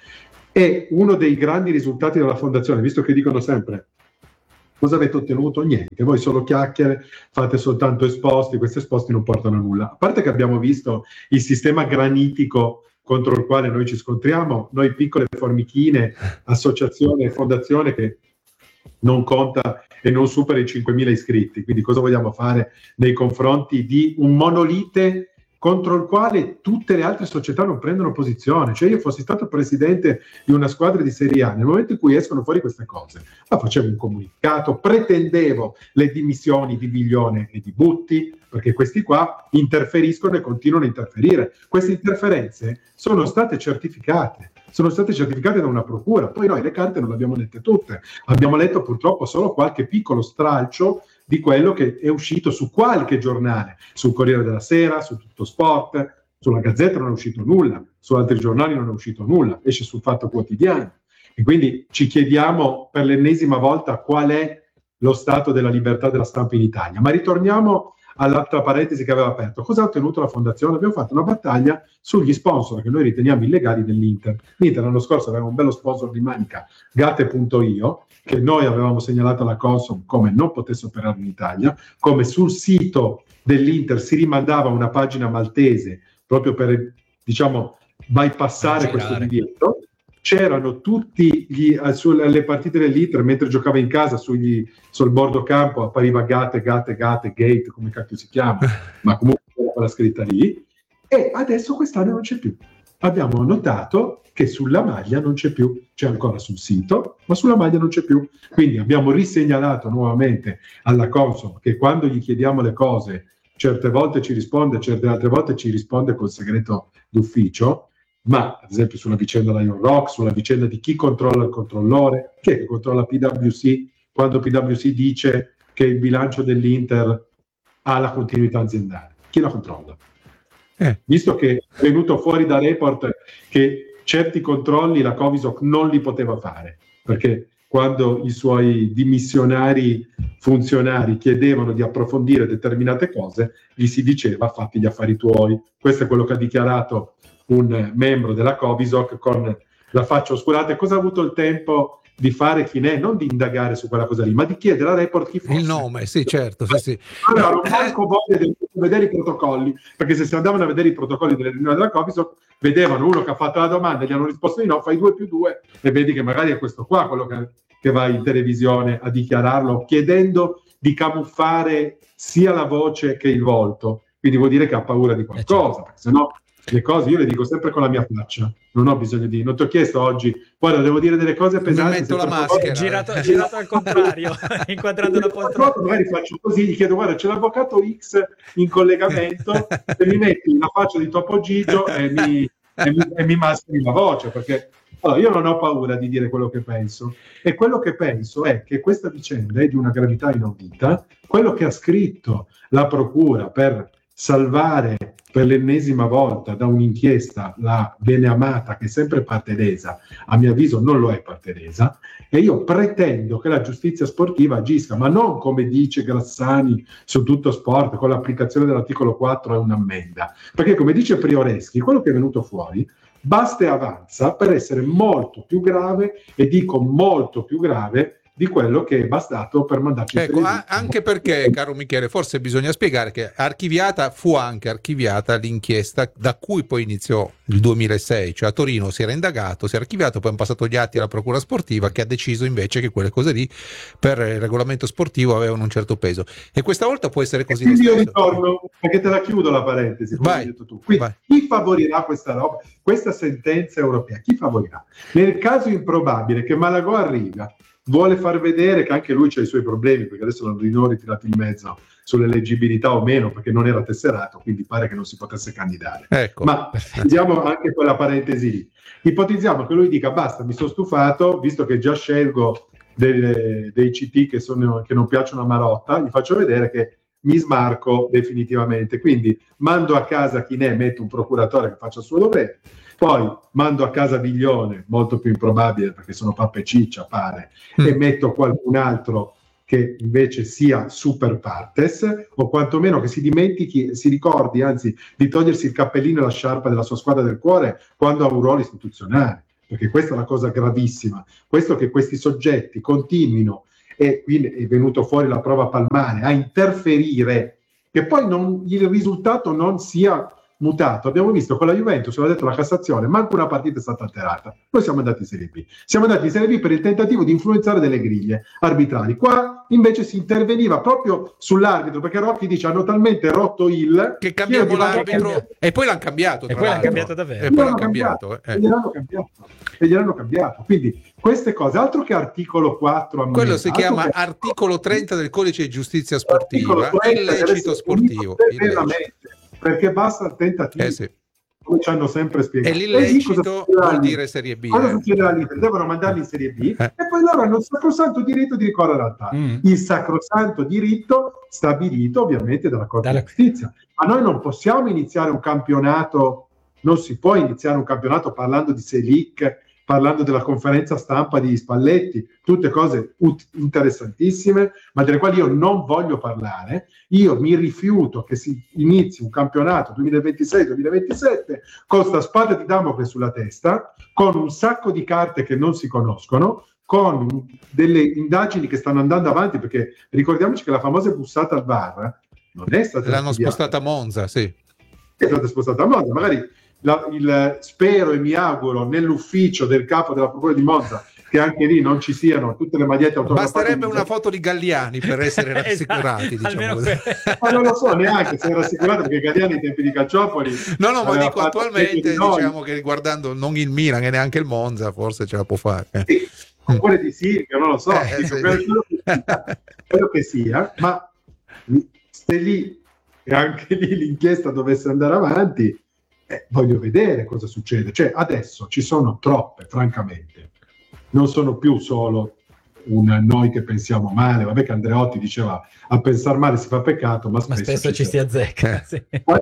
E uno dei grandi risultati della fondazione, visto che dicono sempre cosa avete ottenuto? Niente, voi solo chiacchiere, fate soltanto esposti, questi esposti non portano a nulla. A parte che abbiamo visto il sistema granitico contro il quale noi ci scontriamo, noi piccole formichine, associazione e fondazione che non conta e non supera i 5.000 iscritti. Quindi cosa vogliamo fare nei confronti di un monolite contro il quale tutte le altre società non prendono posizione? Cioè io fossi stato presidente di una squadra di Serie A, nel momento in cui escono fuori queste cose, facevo un comunicato, pretendevo le dimissioni di Biglione e di Butti, perché questi qua interferiscono e continuano a interferire. Queste interferenze sono state certificate da una procura. Poi noi le carte non le abbiamo lette tutte, abbiamo letto purtroppo solo qualche piccolo stralcio di quello che è uscito su qualche giornale, sul Corriere della Sera, su Tutto Sport, sulla Gazzetta non è uscito nulla, su altri giornali non è uscito nulla, esce sul Fatto Quotidiano. E quindi ci chiediamo per l'ennesima volta qual è lo stato della libertà della stampa in Italia. Ma ritorniamo all'altra parentesi che aveva aperto. Cosa ha ottenuto la fondazione? Abbiamo fatto una battaglia sugli sponsor che noi riteniamo illegali dell'Inter. L'Inter l'anno scorso aveva un bello sponsor di manica, Gate.io, che noi avevamo segnalato alla Consob come non potesse operare in Italia, come sul sito dell'Inter si rimandava una pagina maltese proprio per, diciamo, bypassare questo divieto. C'erano tutti le partite dell'Inter, mentre giocava in casa sul bordo campo appariva Gate, come cacchio si chiama, ma comunque era quella scritta lì. E adesso quest'anno non c'è più. Abbiamo notato che sulla maglia non c'è più, c'è ancora sul sito, ma sulla maglia non c'è più. Quindi abbiamo risegnalato nuovamente alla Consob che quando gli chiediamo le cose, certe volte ci risponde, certe altre volte ci risponde col segreto d'ufficio. Ma ad esempio sulla vicenda Lion Rock, sulla vicenda di chi controlla il controllore, chi è che controlla PwC quando PwC dice che il bilancio dell'Inter ha la continuità aziendale? Chi la controlla? Visto che è venuto fuori da report che certi controlli la Covisoc non li poteva fare, perché quando i suoi dimissionari funzionari chiedevano di approfondire determinate cose, gli si diceva fatti gli affari tuoi. Questo è quello che ha dichiarato un membro della Covisoc con la faccia oscurata. Cosa ha avuto il tempo di fare chi ne è? Non di indagare su quella cosa lì, ma di chiedere a report chi fosse. Il nome, sì, certo. Sì. Allora, non manco voglia di vedere i protocolli, perché se si andavano a vedere i protocolli delle riunioni della Covisoc, vedevano uno che ha fatto la domanda e gli hanno risposto di no, fai 2 più 2 e vedi che magari è questo qua quello che va in televisione a dichiararlo, chiedendo di camuffare sia la voce che il volto. Quindi vuol dire che ha paura di qualcosa, perché sennò le cose io le dico sempre con la mia faccia, non ho bisogno di, non ti ho chiesto oggi, guarda, devo dire delle cose pesanti, mi metto la maschera, girato al contrario, inquadrato da poltrona, magari faccio così, gli chiedo guarda c'è l'avvocato X in collegamento e mi metti la faccia di Topo Gigio e mi mascheri la voce, perché allora, io non ho paura di dire quello che penso, e quello che penso è che questa vicenda è di una gravità inaudita. Quello che ha scritto la procura per salvare per l'ennesima volta da un'inchiesta la beneamata, che è sempre parte lesa, a mio avviso non lo è parte lesa, e io pretendo che la giustizia sportiva agisca, ma non come dice Grassani su Tutto Sport, con l'applicazione dell'articolo 4 è un'ammenda, perché come dice Prioreschi, quello che è venuto fuori basta e avanza per essere molto più grave, e dico molto più grave di quello che è bastato per mandarci. Ecco, anche perché, caro Michele, forse bisogna spiegare che fu anche archiviata l'inchiesta da cui poi iniziò il 2006, cioè a Torino si era indagato, si era archiviato, poi hanno passato gli atti alla procura sportiva che ha deciso invece che quelle cose lì per il regolamento sportivo avevano un certo peso, e questa volta può essere così. Quindi io ritorno, perché te la chiudo la parentesi, come hai detto tu. Quindi, chi favorirà questa roba, questa sentenza europea? Chi favorirà? Nel caso improbabile che Malagò arriva, vuole far vedere che anche lui c'ha i suoi problemi, perché adesso l'hanno di nuovo ritirato in mezzo sull'eleggibilità o meno, perché non era tesserato, quindi pare che non si potesse candidare. Ecco, ma vediamo anche quella parentesi lì. Ipotizziamo che lui dica basta, mi sono stufato, visto che già scelgo dei CT che non piacciono a Marotta, gli faccio vedere che mi smarco definitivamente, quindi mando a casa chi ne è, metto un procuratore che faccia il suo dovere, poi mando a casa Biglione, molto più improbabile perché sono pappa e ciccia, pare, e metto qualcun altro che invece sia super partes, o quantomeno che si ricordi anzi di togliersi il cappellino e la sciarpa della sua squadra del cuore quando ha un ruolo istituzionale, perché questa è la cosa gravissima, questo che questi soggetti continuino, e qui è venuto fuori la prova palmare, a interferire, che poi il risultato non sia mutato. Abbiamo visto con la Juventus, l'ha detto la Cassazione, manco una partita è stata alterata. Noi siamo andati in Serie B. Siamo andati in Serie B per il tentativo di influenzare delle griglie arbitrali. Qua invece si interveniva proprio sull'arbitro, perché Rocchi dice hanno talmente rotto il... Che cambiamo l'arbitro e poi l'hanno cambiato. E poi l'hanno cambiato davvero. E poi l'hanno cambiato. E gliel'hanno cambiato. Quindi queste cose, altro che articolo 4... Quello si chiama articolo 30 del Codice di Giustizia Sportiva, illecito sportivo. Perché basta il tentativo, come ci hanno sempre spiegato. E l'illecito vuol dire Serie B. Cosa succede all'Inter? Devono mandarli in Serie B e poi loro hanno il sacrosanto diritto di ricorrere al TAR. Il sacrosanto diritto stabilito ovviamente dalla Corte di Giustizia. Ma noi non possiamo iniziare un campionato, non si può iniziare un campionato parlando di Selic, parlando della conferenza stampa di Spalletti, tutte cose interessantissime, ma delle quali io non voglio parlare. Io mi rifiuto che si inizi un campionato 2026-2027 con sta spada di Damocle sulla testa, con un sacco di carte che non si conoscono, con delle indagini che stanno andando avanti, perché ricordiamoci che la famosa bussata al VAR non è stata... L'hanno spostata a Monza, sì. È stata spostata a Monza, magari... spero e mi auguro nell'ufficio del capo della procura di Monza che anche lì non ci siano tutte le magliette autografate. Basterebbe una foto di Galliani per essere rassicurati, diciamo. Ma non lo so neanche se era rassicurato, perché Galliani ai tempi di Calciopoli ma dico attualmente, diciamo che riguardando non il Milan e neanche il Monza forse ce la può fare. Sì, oppure di Silvio, non lo so, quello che sia, ma se lì e anche lì l'inchiesta dovesse andare avanti, voglio vedere cosa succede. Cioè adesso ci sono troppe, francamente, non sono più solo noi che pensiamo male, vabbè che Andreotti diceva a pensare male si fa peccato, ma spesso ci si azzecca. Sì.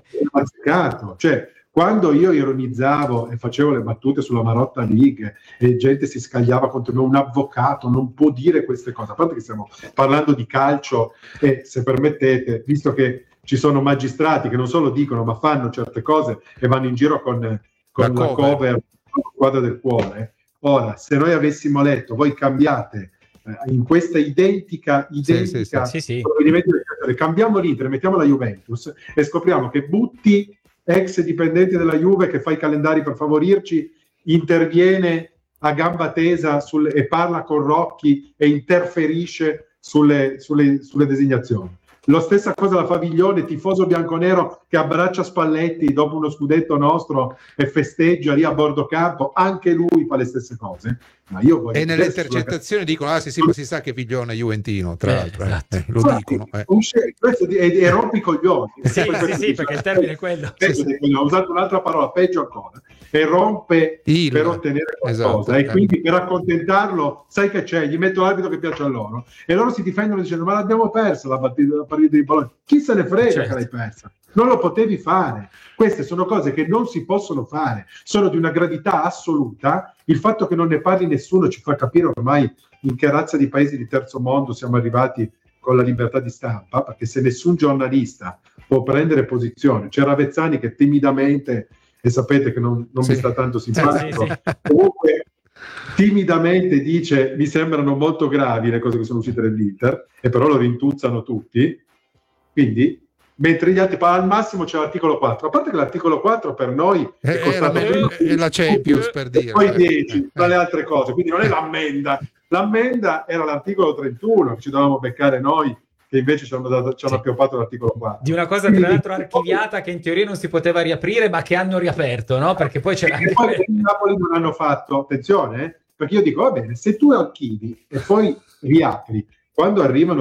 Azzeccato. Cioè, quando io ironizzavo e facevo le battute sulla Marotta League e gente si scagliava contro me, un avvocato non può dire queste cose, a parte che stiamo parlando di calcio e, se permettete, visto che ci sono magistrati che non solo dicono ma fanno certe cose e vanno in giro con la cover Squadra del Cuore. Ora, se noi avessimo letto, voi cambiate in questa identica provvedimento, cambiamo l'Inter, mettiamo la Juventus e scopriamo che Butti, ex dipendente della Juve che fa i calendari per favorirci, interviene a gamba tesa e parla con Rocchi e interferisce sulle designazioni. Lo stessa cosa la fa Viglione, tifoso bianconero che abbraccia Spalletti dopo uno scudetto nostro e festeggia lì a bordo campo, anche lui fa le stesse cose. Ma io voglio nelle intercettazioni dicono ma si sa che Viglione è juventino, tra l'altro, esatto. Lo dicono. Questo è rompi coglioni. Sì, perché il termine è quello. Ho usato un'altra parola, peggio ancora. E rompe per ottenere qualcosa, e quindi per accontentarlo, sai che c'è, gli metto l'arbitro che piace a loro e loro si difendono dicendo ma l'abbiamo persa la partita di Bologna. Chi se ne frega che l'hai persa? Non lo potevi fare. Queste sono cose che non si possono fare, sono di una gravità assoluta. Il fatto che non ne parli nessuno ci fa capire ormai in che razza di paesi di terzo mondo siamo arrivati con la libertà di stampa, perché se nessun giornalista può prendere posizione, c'era Avezzani che timidamente, e sapete che non mi sta tanto simpatico, comunque timidamente dice mi sembrano molto gravi le cose che sono uscite dall'Inter, e però lo rintuzzano tutti, quindi mentre gli altri al massimo c'è l'articolo 4, a parte che l'articolo 4 per noi è costato la Champions, per dire, poi 10 tra le altre cose, quindi non è l'ammenda era l'articolo 31 che ci dovevamo beccare noi, che invece ci hanno appioppato l'articolo 4 di una cosa tra l'altro archiviata che in teoria non si poteva riaprire ma che hanno riaperto, no? Perché poi c'era anche poi in Napoli non hanno fatto attenzione, perché io dico va bene, se tu archivi e poi riapri, quando arrivano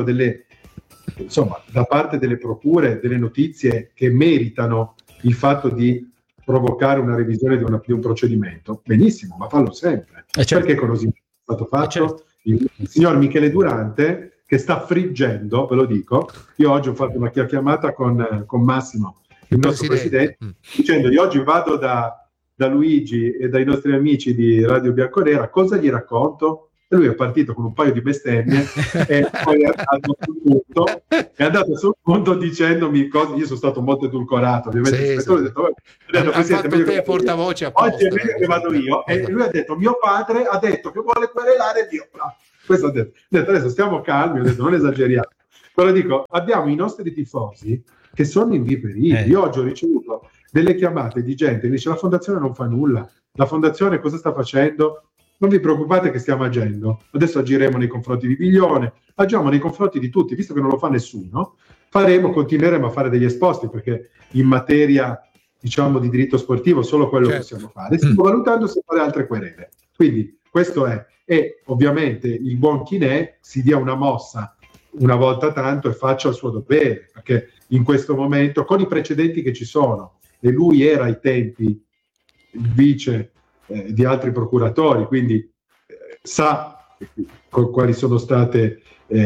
da parte delle procure delle notizie che meritano il fatto di provocare una revisione di un procedimento, benissimo, ma fallo sempre. Perché così è stato fatto? Il signor Michele Durante, che sta friggendo, ve lo dico, io oggi ho fatto una chiacchierata con Massimo, il nostro presidente, dicendo io oggi vado da Luigi e dai nostri amici di Radio Bianconera, cosa gli racconto? E lui è partito con un paio di bestemmie e poi è andato sul punto dicendomi cose. Io sono stato molto edulcorato, ovviamente. Sì, Ho detto, fatto te portavoce apposta. Oggi è meglio che vado io. E lui ha detto, mio padre ha detto che vuole querelare Dio. Questo ho detto. Adesso stiamo calmi, ho detto, non esageriamo. Però dico, abbiamo i nostri tifosi che sono inviperiti. Io oggi ho ricevuto delle chiamate di gente che dice la fondazione non fa nulla, la fondazione cosa sta facendo? Non vi preoccupate che stiamo agendo, adesso agiremo nei confronti di Viglione, agiamo nei confronti di tutti, visto che non lo fa nessuno, continueremo a fare degli esposti, perché in materia, diciamo, di diritto sportivo solo quello possiamo fare, stiamo valutando se fare altre querele. Quindi questo è, e ovviamente il buon Chinè si dia una mossa una volta tanto e faccia il suo dovere, perché in questo momento, con i precedenti che ci sono, e lui era ai tempi il vice di altri procuratori, quindi sa quali sono stati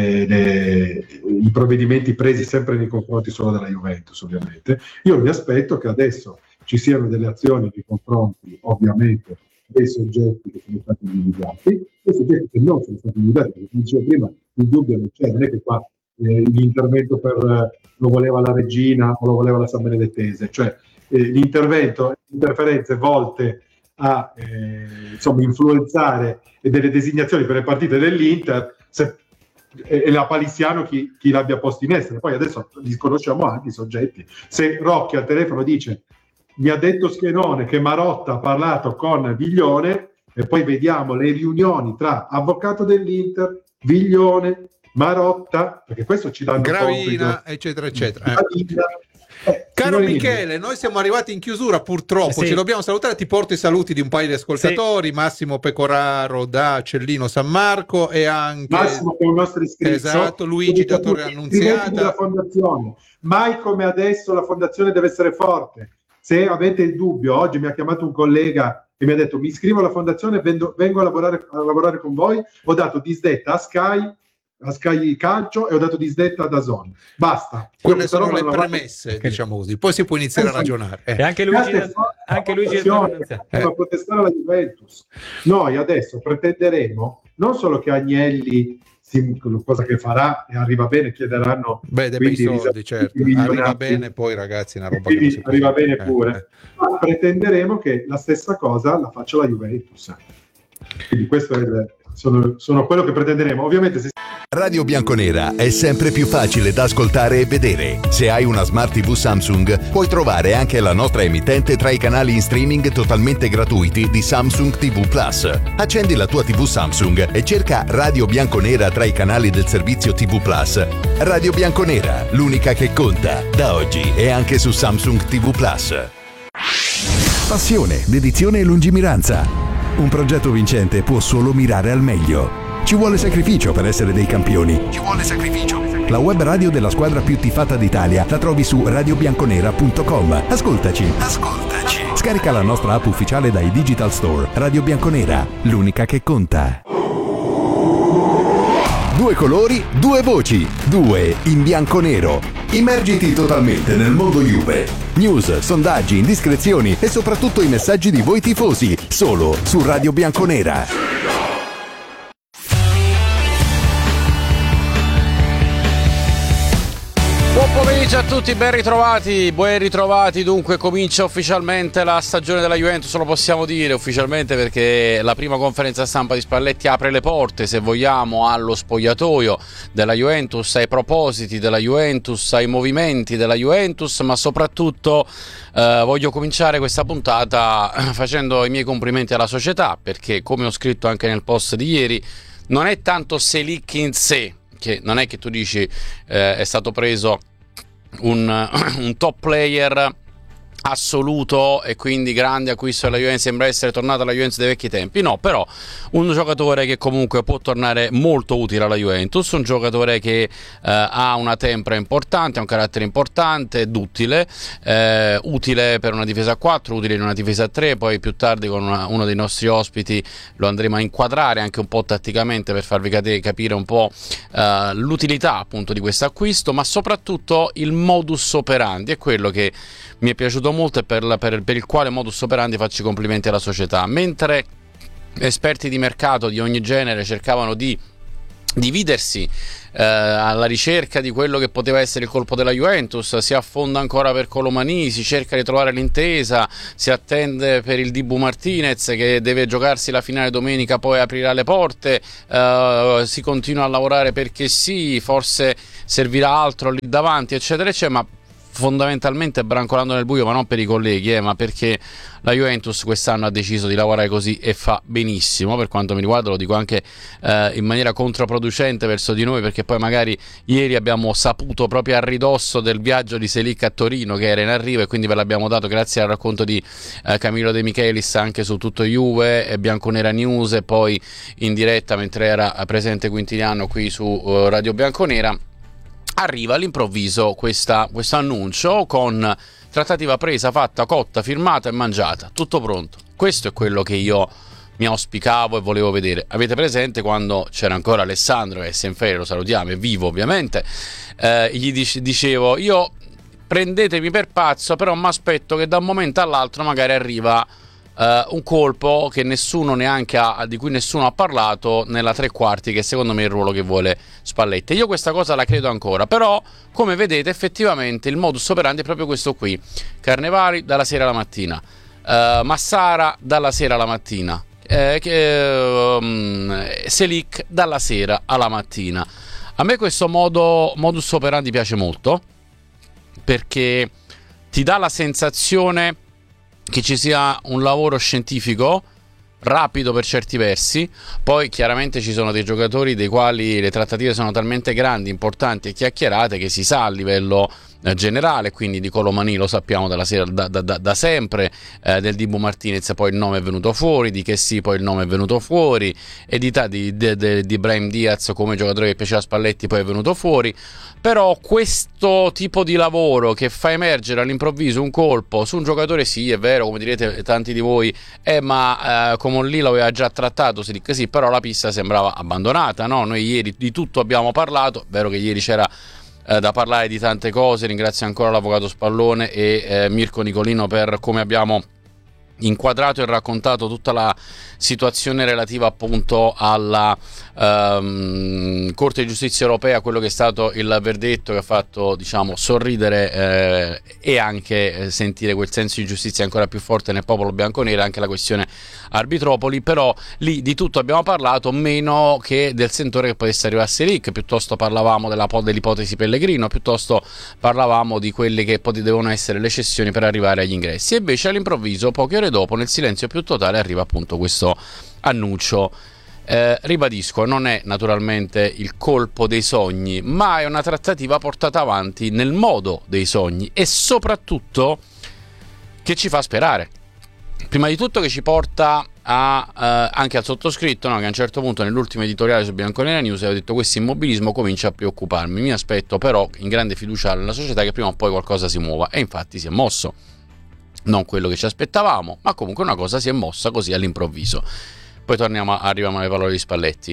i provvedimenti presi sempre nei confronti solo della Juventus, ovviamente. Io mi aspetto che adesso ci siano delle azioni nei confronti, ovviamente, dei soggetti che sono stati individuati, dei soggetti che non sono stati individuati, perché come dicevo prima, il dubbio non c'è, non è che qua l'intervento lo voleva la regina o lo voleva la San Benedettese, cioè l'intervento, interferenze volte a influenzare delle designazioni per le partite dell'Inter, è la palissiano chi l'abbia posto in essere. Poi adesso li conosciamo anche i soggetti. Se Rocchi al telefono dice mi ha detto Schenone che Marotta ha parlato con Viglione, e poi vediamo le riunioni tra avvocato dell'Inter, Viglione, Marotta, perché questo ci danno Gravina, compito, eccetera eccetera. Caro Michele, noi siamo arrivati in chiusura purtroppo, ci dobbiamo salutare, ti porto i saluti di un paio di ascoltatori, Massimo Pecoraro da Cellino San Marco e anche Massimo che è un nostro iscritto, esatto, Luigi da Torre Annunziata. La fondazione, mai come adesso la fondazione deve essere forte. Se avete il dubbio, oggi mi ha chiamato un collega e mi ha detto mi iscrivo alla fondazione, vengo a lavorare con voi, ho dato disdetta a Sky Calcio e ho dato disdetta da DAZN. Basta. Quelle sono le premesse, diciamo così. Poi si può iniziare a ragionare. E anche Luigi per protestare alla Juventus. Noi adesso pretenderemo non solo che Agnelli, cosa che farà e arriva bene, chiederanno dei soldi, certo. Arriva bene, poi ragazzi, una roba che non si può arriva bene pure. Ma pretenderemo che la stessa cosa la faccia la Juventus. Quindi questo sono quello che pretenderemo. Ovviamente Radio Bianconera è sempre più facile da ascoltare e vedere. Se hai una Smart TV Samsung, puoi trovare anche la nostra emittente tra i canali in streaming totalmente gratuiti di Samsung TV Plus. Accendi la tua TV Samsung e cerca Radio Bianconera tra i canali del servizio TV Plus. Radio Bianconera, l'unica che conta, da oggi e anche su Samsung TV Plus. Passione, dedizione e lungimiranza. Un progetto vincente può solo mirare al meglio. Ci vuole sacrificio per essere dei campioni. Ci vuole sacrificio. La web radio della squadra più tifata d'Italia la trovi su radiobianconera.com. Ascoltaci. Scarica la nostra app ufficiale dai Digital Store. Radio Bianconera, l'unica che conta. 2 colori, 2 voci, 2 in bianco-nero. Immergiti totalmente nel mondo Juve. News, sondaggi, indiscrezioni e soprattutto i messaggi di voi tifosi, solo su Radio Bianconera. Buon pomeriggio a tutti, ben ritrovati. Dunque comincia ufficialmente la stagione della Juventus, lo possiamo dire ufficialmente perché la prima conferenza stampa di Spalletti apre le porte, se vogliamo, allo spogliatoio della Juventus, ai propositi della Juventus, ai movimenti della Juventus, ma soprattutto voglio cominciare questa puntata facendo i miei complimenti alla società, perché come ho scritto anche nel post di ieri, non è tanto Selic in sé, che non è che tu dici è stato preso un top player assoluto e quindi grande acquisto della Juventus, sembra essere tornata alla Juventus dei vecchi tempi, no, però un giocatore che comunque può tornare molto utile alla Juventus, un giocatore che ha una tempra importante, ha un carattere importante ed utile per una difesa a 4, utile in una difesa a 3, poi più tardi con uno dei nostri ospiti lo andremo a inquadrare anche un po' tatticamente per farvi capire un po' l'utilità appunto di questo acquisto, ma soprattutto il modus operandi è quello che mi è piaciuto molto e per il quale modus operandi faccio i complimenti alla società. Mentre esperti di mercato di ogni genere cercavano di dividersi alla ricerca di quello che poteva essere il colpo della Juventus. Si affonda ancora per Colomani, si cerca di trovare l'intesa, si attende per il Dibu Martinez che deve giocarsi la finale domenica, poi aprirà le porte, si continua a lavorare perché sì, forse servirà altro lì davanti, eccetera eccetera, ma fondamentalmente brancolando nel buio, ma non per i colleghi, ma perché la Juventus quest'anno ha deciso di lavorare così e fa benissimo. Per quanto mi riguarda, lo dico anche in maniera controproducente verso di noi, perché poi magari ieri abbiamo saputo proprio a ridosso del viaggio di Selic a Torino che era in arrivo, e quindi ve l'abbiamo dato grazie al racconto di Camillo De Michelis anche su Tutto Juve e Bianconera News, e poi in diretta mentre era presente Quintiliano qui su Radio Bianconera. Arriva all'improvviso questo annuncio con trattativa presa, fatta, cotta, firmata e mangiata, tutto pronto. Questo è quello che io mi auspicavo e volevo vedere. Avete presente quando c'era ancora Alessandro, che è in ferie, lo salutiamo, è vivo ovviamente, gli dicevo: io prendetemi per pazzo, però mi aspetto che da un momento all'altro magari arriva un colpo che nessuno neanche di cui nessuno ha parlato nella tre quarti, che secondo me è il ruolo che vuole Spalletti. Io questa cosa la credo ancora, però come vedete effettivamente il modus operandi è proprio questo qui: Carnevali dalla sera alla mattina, Massara dalla sera alla mattina, Selic dalla sera alla mattina. A me questo modus operandi piace molto, perché ti dà la sensazione che ci sia un lavoro scientifico rapido per certi versi. Poi chiaramente ci sono dei giocatori dei quali le trattative sono talmente grandi, importanti e chiacchierate che si sa a livello generale, quindi di Colomani lo sappiamo dalla sera, da sempre, del Dibu Martinez poi il nome è venuto fuori, di Kessi poi il nome è venuto fuori, e di Brahim Diaz come giocatore che piaceva a Spalletti poi è venuto fuori. Però questo tipo di lavoro che fa emergere all'improvviso un colpo su un giocatore, sì, è vero, come direte tanti di voi, ma come lì lo aveva già trattato Selic, sì, però la pista sembrava abbandonata, no? Noi ieri di tutto abbiamo parlato, è vero che ieri c'era da parlare di tante cose. Ringrazio ancora l'avvocato Spallone e Mirko Nicolino per come abbiamo inquadrato e raccontato tutta la situazione relativa appunto alla Corte di Giustizia Europea, quello che è stato il verdetto che ha fatto, diciamo, sorridere e anche sentire quel senso di giustizia ancora più forte nel popolo bianconero, anche la questione Arbitropoli. Però lì di tutto abbiamo parlato, meno che del sentore che potesse arrivare a Selic. Piuttosto parlavamo dell'ipotesi Pellegrino, piuttosto parlavamo di quelle che devono essere le cessioni per arrivare agli ingressi. E invece all'improvviso, poche ore dopo, nel silenzio più totale, arriva appunto questo annuncio. Ribadisco, non è naturalmente il colpo dei sogni, ma è una trattativa portata avanti nel modo dei sogni, e soprattutto che ci fa sperare. Prima di tutto che ci porta anche al sottoscritto, no? Che a un certo punto nell'ultimo editoriale su Bianconera News avevo detto: questo immobilismo comincia a preoccuparmi, mi aspetto però in grande fiducia nella società che prima o poi qualcosa si muova. E infatti si è mosso, non quello che ci aspettavamo, ma comunque una cosa si è mossa così all'improvviso. Poi arriviamo alle parole di Spalletti.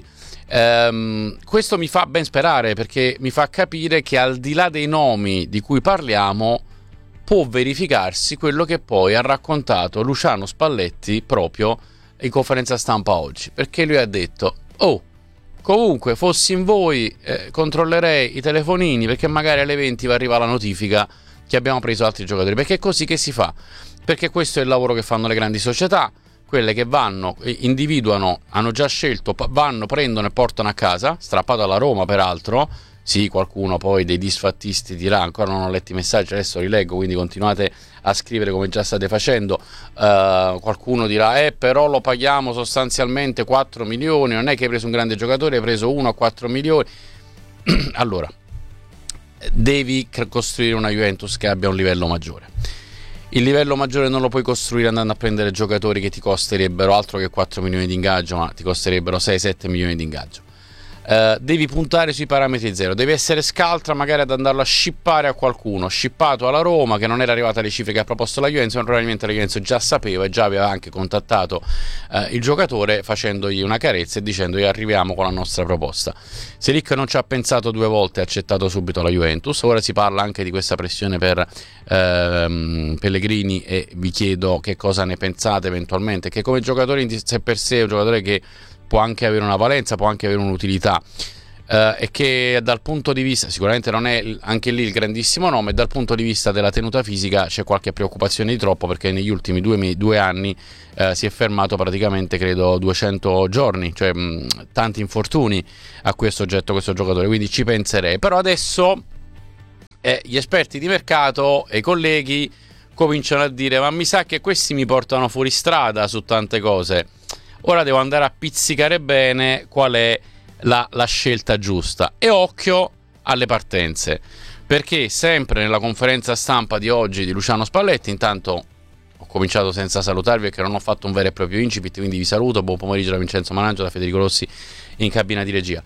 Questo mi fa ben sperare, perché mi fa capire che al di là dei nomi di cui parliamo può verificarsi quello che poi ha raccontato Luciano Spalletti proprio in conferenza stampa oggi, perché lui ha detto: oh, comunque fossi in voi controllerei i telefonini, perché magari alle 20 va arriva la notifica che abbiamo preso altri giocatori, perché è così che si fa, perché questo è il lavoro che fanno le grandi società, quelle che vanno, individuano, hanno già scelto, vanno, prendono e portano a casa, strappato alla Roma peraltro. Sì, qualcuno poi dei disfattisti dirà: ancora non ho letto i messaggi, adesso li leggo, quindi continuate a scrivere come già state facendo. Qualcuno dirà: però lo paghiamo sostanzialmente 4 milioni, non è che hai preso un grande giocatore, hai preso uno a 4 milioni. Allora, devi costruire una Juventus che abbia un livello maggiore. Il livello maggiore non lo puoi costruire andando a prendere giocatori che ti costerebbero altro che 4 milioni di ingaggio, ma ti costerebbero 6-7 milioni di ingaggio. devi puntare sui parametri zero, devi essere scaltra magari ad andarlo a shippare a qualcuno, shippato alla Roma che non era arrivata alle cifre che ha proposto la Juventus, probabilmente la Juventus già sapeva e già aveva anche contattato il giocatore facendogli una carezza e dicendogli arriviamo con la nostra proposta. Selic non ci ha pensato 2 volte, ha accettato subito la Juventus. Ora si parla anche di questa pressione per Pellegrini e vi chiedo che cosa ne pensate eventualmente, che come giocatore in sé per sé è un giocatore che può anche avere una valenza, può anche avere un'utilità, e che dal punto di vista, sicuramente non è anche lì il grandissimo nome, dal punto di vista della tenuta fisica c'è qualche preoccupazione di troppo, perché negli ultimi 2 anni si è fermato praticamente credo 200 giorni, cioè tanti infortuni a cui è soggetto questo giocatore, quindi ci penserei. Però adesso gli esperti di mercato e i colleghi cominciano a dire ma mi sa che questi mi portano fuori strada su tante cose, ora devo andare a pizzicare bene qual è la scelta giusta. E occhio alle partenze, perché sempre nella conferenza stampa di oggi di Luciano Spalletti, intanto ho cominciato senza salutarvi perché non ho fatto un vero e proprio incipit, quindi vi saluto, buon pomeriggio da Vincenzo Manangio, da Federico Rossi in cabina di regia.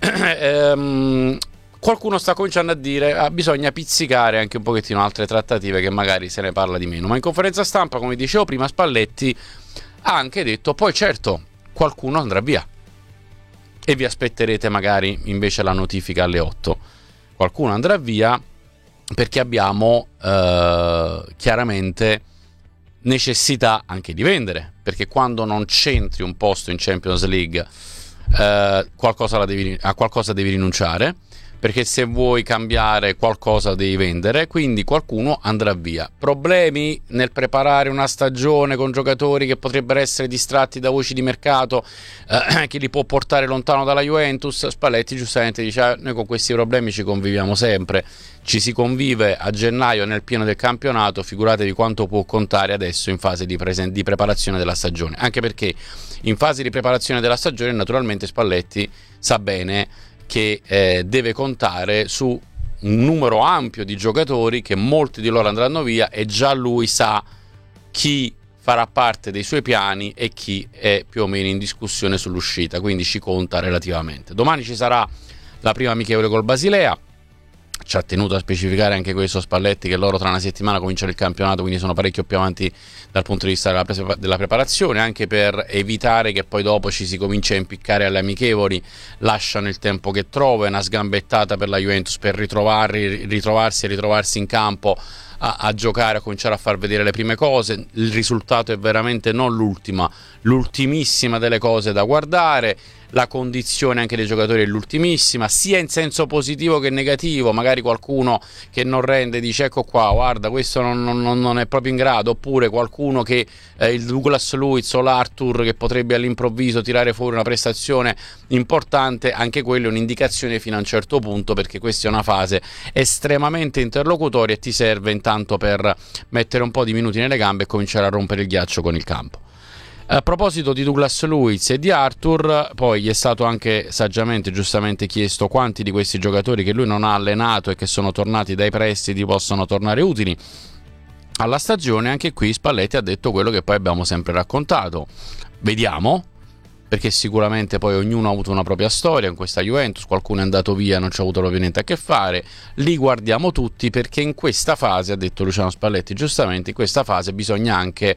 Qualcuno sta cominciando a dire bisogna pizzicare anche un pochettino altre trattative che magari se ne parla di meno, ma in conferenza stampa, come dicevo prima, Spalletti ha anche detto poi certo qualcuno andrà via e vi aspetterete magari invece la notifica alle 8. Qualcuno andrà via perché abbiamo chiaramente necessità anche di vendere, perché quando non c'entri un posto in Champions League a qualcosa devi rinunciare, perché se vuoi cambiare qualcosa devi vendere, quindi qualcuno andrà via. Problemi nel preparare una stagione con giocatori che potrebbero essere distratti da voci di mercato che li può portare lontano dalla Juventus. Spalletti giustamente dice noi con questi problemi ci conviviamo sempre, ci si convive a gennaio nel pieno del campionato, figuratevi quanto può contare adesso in fase di preparazione della stagione, anche perché in fase di preparazione della stagione naturalmente Spalletti sa bene che deve contare su un numero ampio di giocatori, che molti di loro andranno via e già lui sa chi farà parte dei suoi piani e chi è più o meno in discussione sull'uscita, quindi ci conta relativamente. Domani ci sarà la prima amichevole col Basilea, ci ha tenuto a specificare anche questo Spalletti che loro tra una settimana cominciano il campionato, quindi sono parecchio più avanti dal punto di vista della preparazione, anche per evitare che poi dopo ci si cominci a impiccare alle amichevoli, lasciano il tempo che trova, è una sgambettata per la Juventus per ritrovarsi in campo a giocare, a cominciare a far vedere le prime cose. Il risultato è veramente non l'ultimissima delle cose da guardare, la condizione anche dei giocatori è l'ultimissima, sia in senso positivo che negativo. Magari qualcuno che non rende dice ecco qua, guarda questo non è proprio in grado, oppure qualcuno che il Douglas Luiz o l'Arthur che potrebbe all'improvviso tirare fuori una prestazione importante, anche quello è un'indicazione fino a un certo punto, perché questa è una fase estremamente interlocutoria e ti serve intanto per mettere un po' di minuti nelle gambe e cominciare a rompere il ghiaccio con il campo. A proposito di Douglas Luiz e di Arthur, poi gli è stato anche saggiamente, giustamente chiesto quanti di questi giocatori che lui non ha allenato e che sono tornati dai prestiti possono tornare utili alla stagione. Anche qui Spalletti ha detto quello che poi abbiamo sempre raccontato. Vediamo, perché sicuramente poi ognuno ha avuto una propria storia in questa Juventus, qualcuno è andato via, non ci ha avuto proprio niente a che fare, li guardiamo tutti, perché in questa fase, ha detto Luciano Spalletti giustamente, in questa fase bisogna anche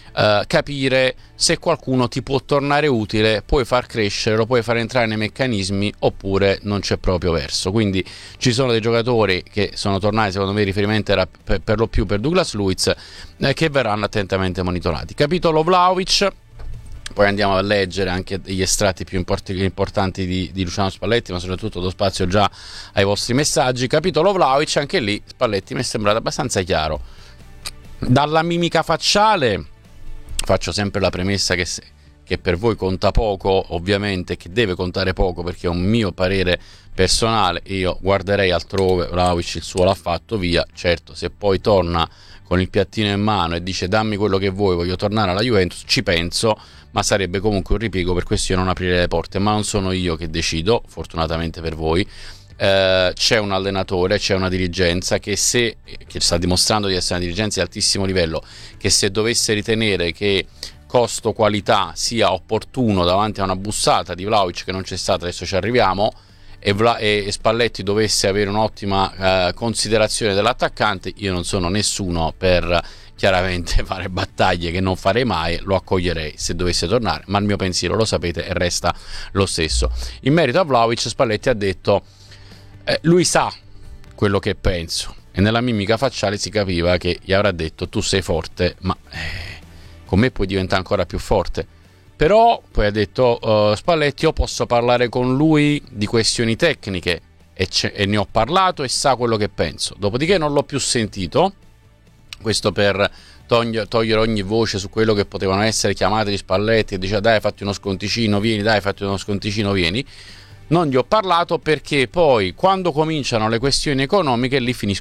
capire se qualcuno ti può tornare utile, puoi far crescere, lo puoi far entrare nei meccanismi oppure non c'è proprio verso. Quindi ci sono dei giocatori che sono tornati, secondo me il riferimento era per lo più per Douglas Luiz, che verranno attentamente monitorati. Capitolo Vlahovic, poi andiamo a leggere anche gli estratti più importanti di Luciano Spalletti, ma soprattutto do spazio già ai vostri messaggi. Capitolo Vlahovic, anche lì Spalletti mi è sembrato abbastanza chiaro. Dalla mimica facciale, faccio sempre la premessa che per voi conta poco, ovviamente, che deve contare poco perché è un mio parere personale, io guarderei altrove. Vlahovic il suo l'ha fatto, via. Certo, se poi torna con il piattino in mano e dice dammi quello che vuoi, voglio tornare alla Juventus, ci penso, ma sarebbe comunque un ripiego, per questo io non aprire le porte. Ma non sono io che decido, fortunatamente per voi. C'è un allenatore, c'è una dirigenza che sta dimostrando di essere una dirigenza di altissimo livello, che se dovesse ritenere che costo-qualità sia opportuno davanti a una bussata di Vlahovic che non c'è stata, adesso ci arriviamo, e Spalletti dovesse avere un'ottima considerazione dell'attaccante, io non sono nessuno per chiaramente fare battaglie che non farei mai, lo accoglierei se dovesse tornare, ma il mio pensiero, lo sapete, e resta lo stesso. In merito a Vlahovic, Spalletti ha detto lui sa quello che penso, e nella mimica facciale si capiva che gli avrà detto tu sei forte, ma con me puoi diventare ancora più forte. Però poi ha detto Spalletti, io posso parlare con lui di questioni tecniche e ne ho parlato e sa quello che penso, dopodiché non l'ho più sentito. Questo per togliere ogni voce su quello che potevano essere chiamate di Spalletti, e diceva dai fatti uno sconticino, vieni. Non gli ho parlato perché poi quando cominciano le questioni economiche lì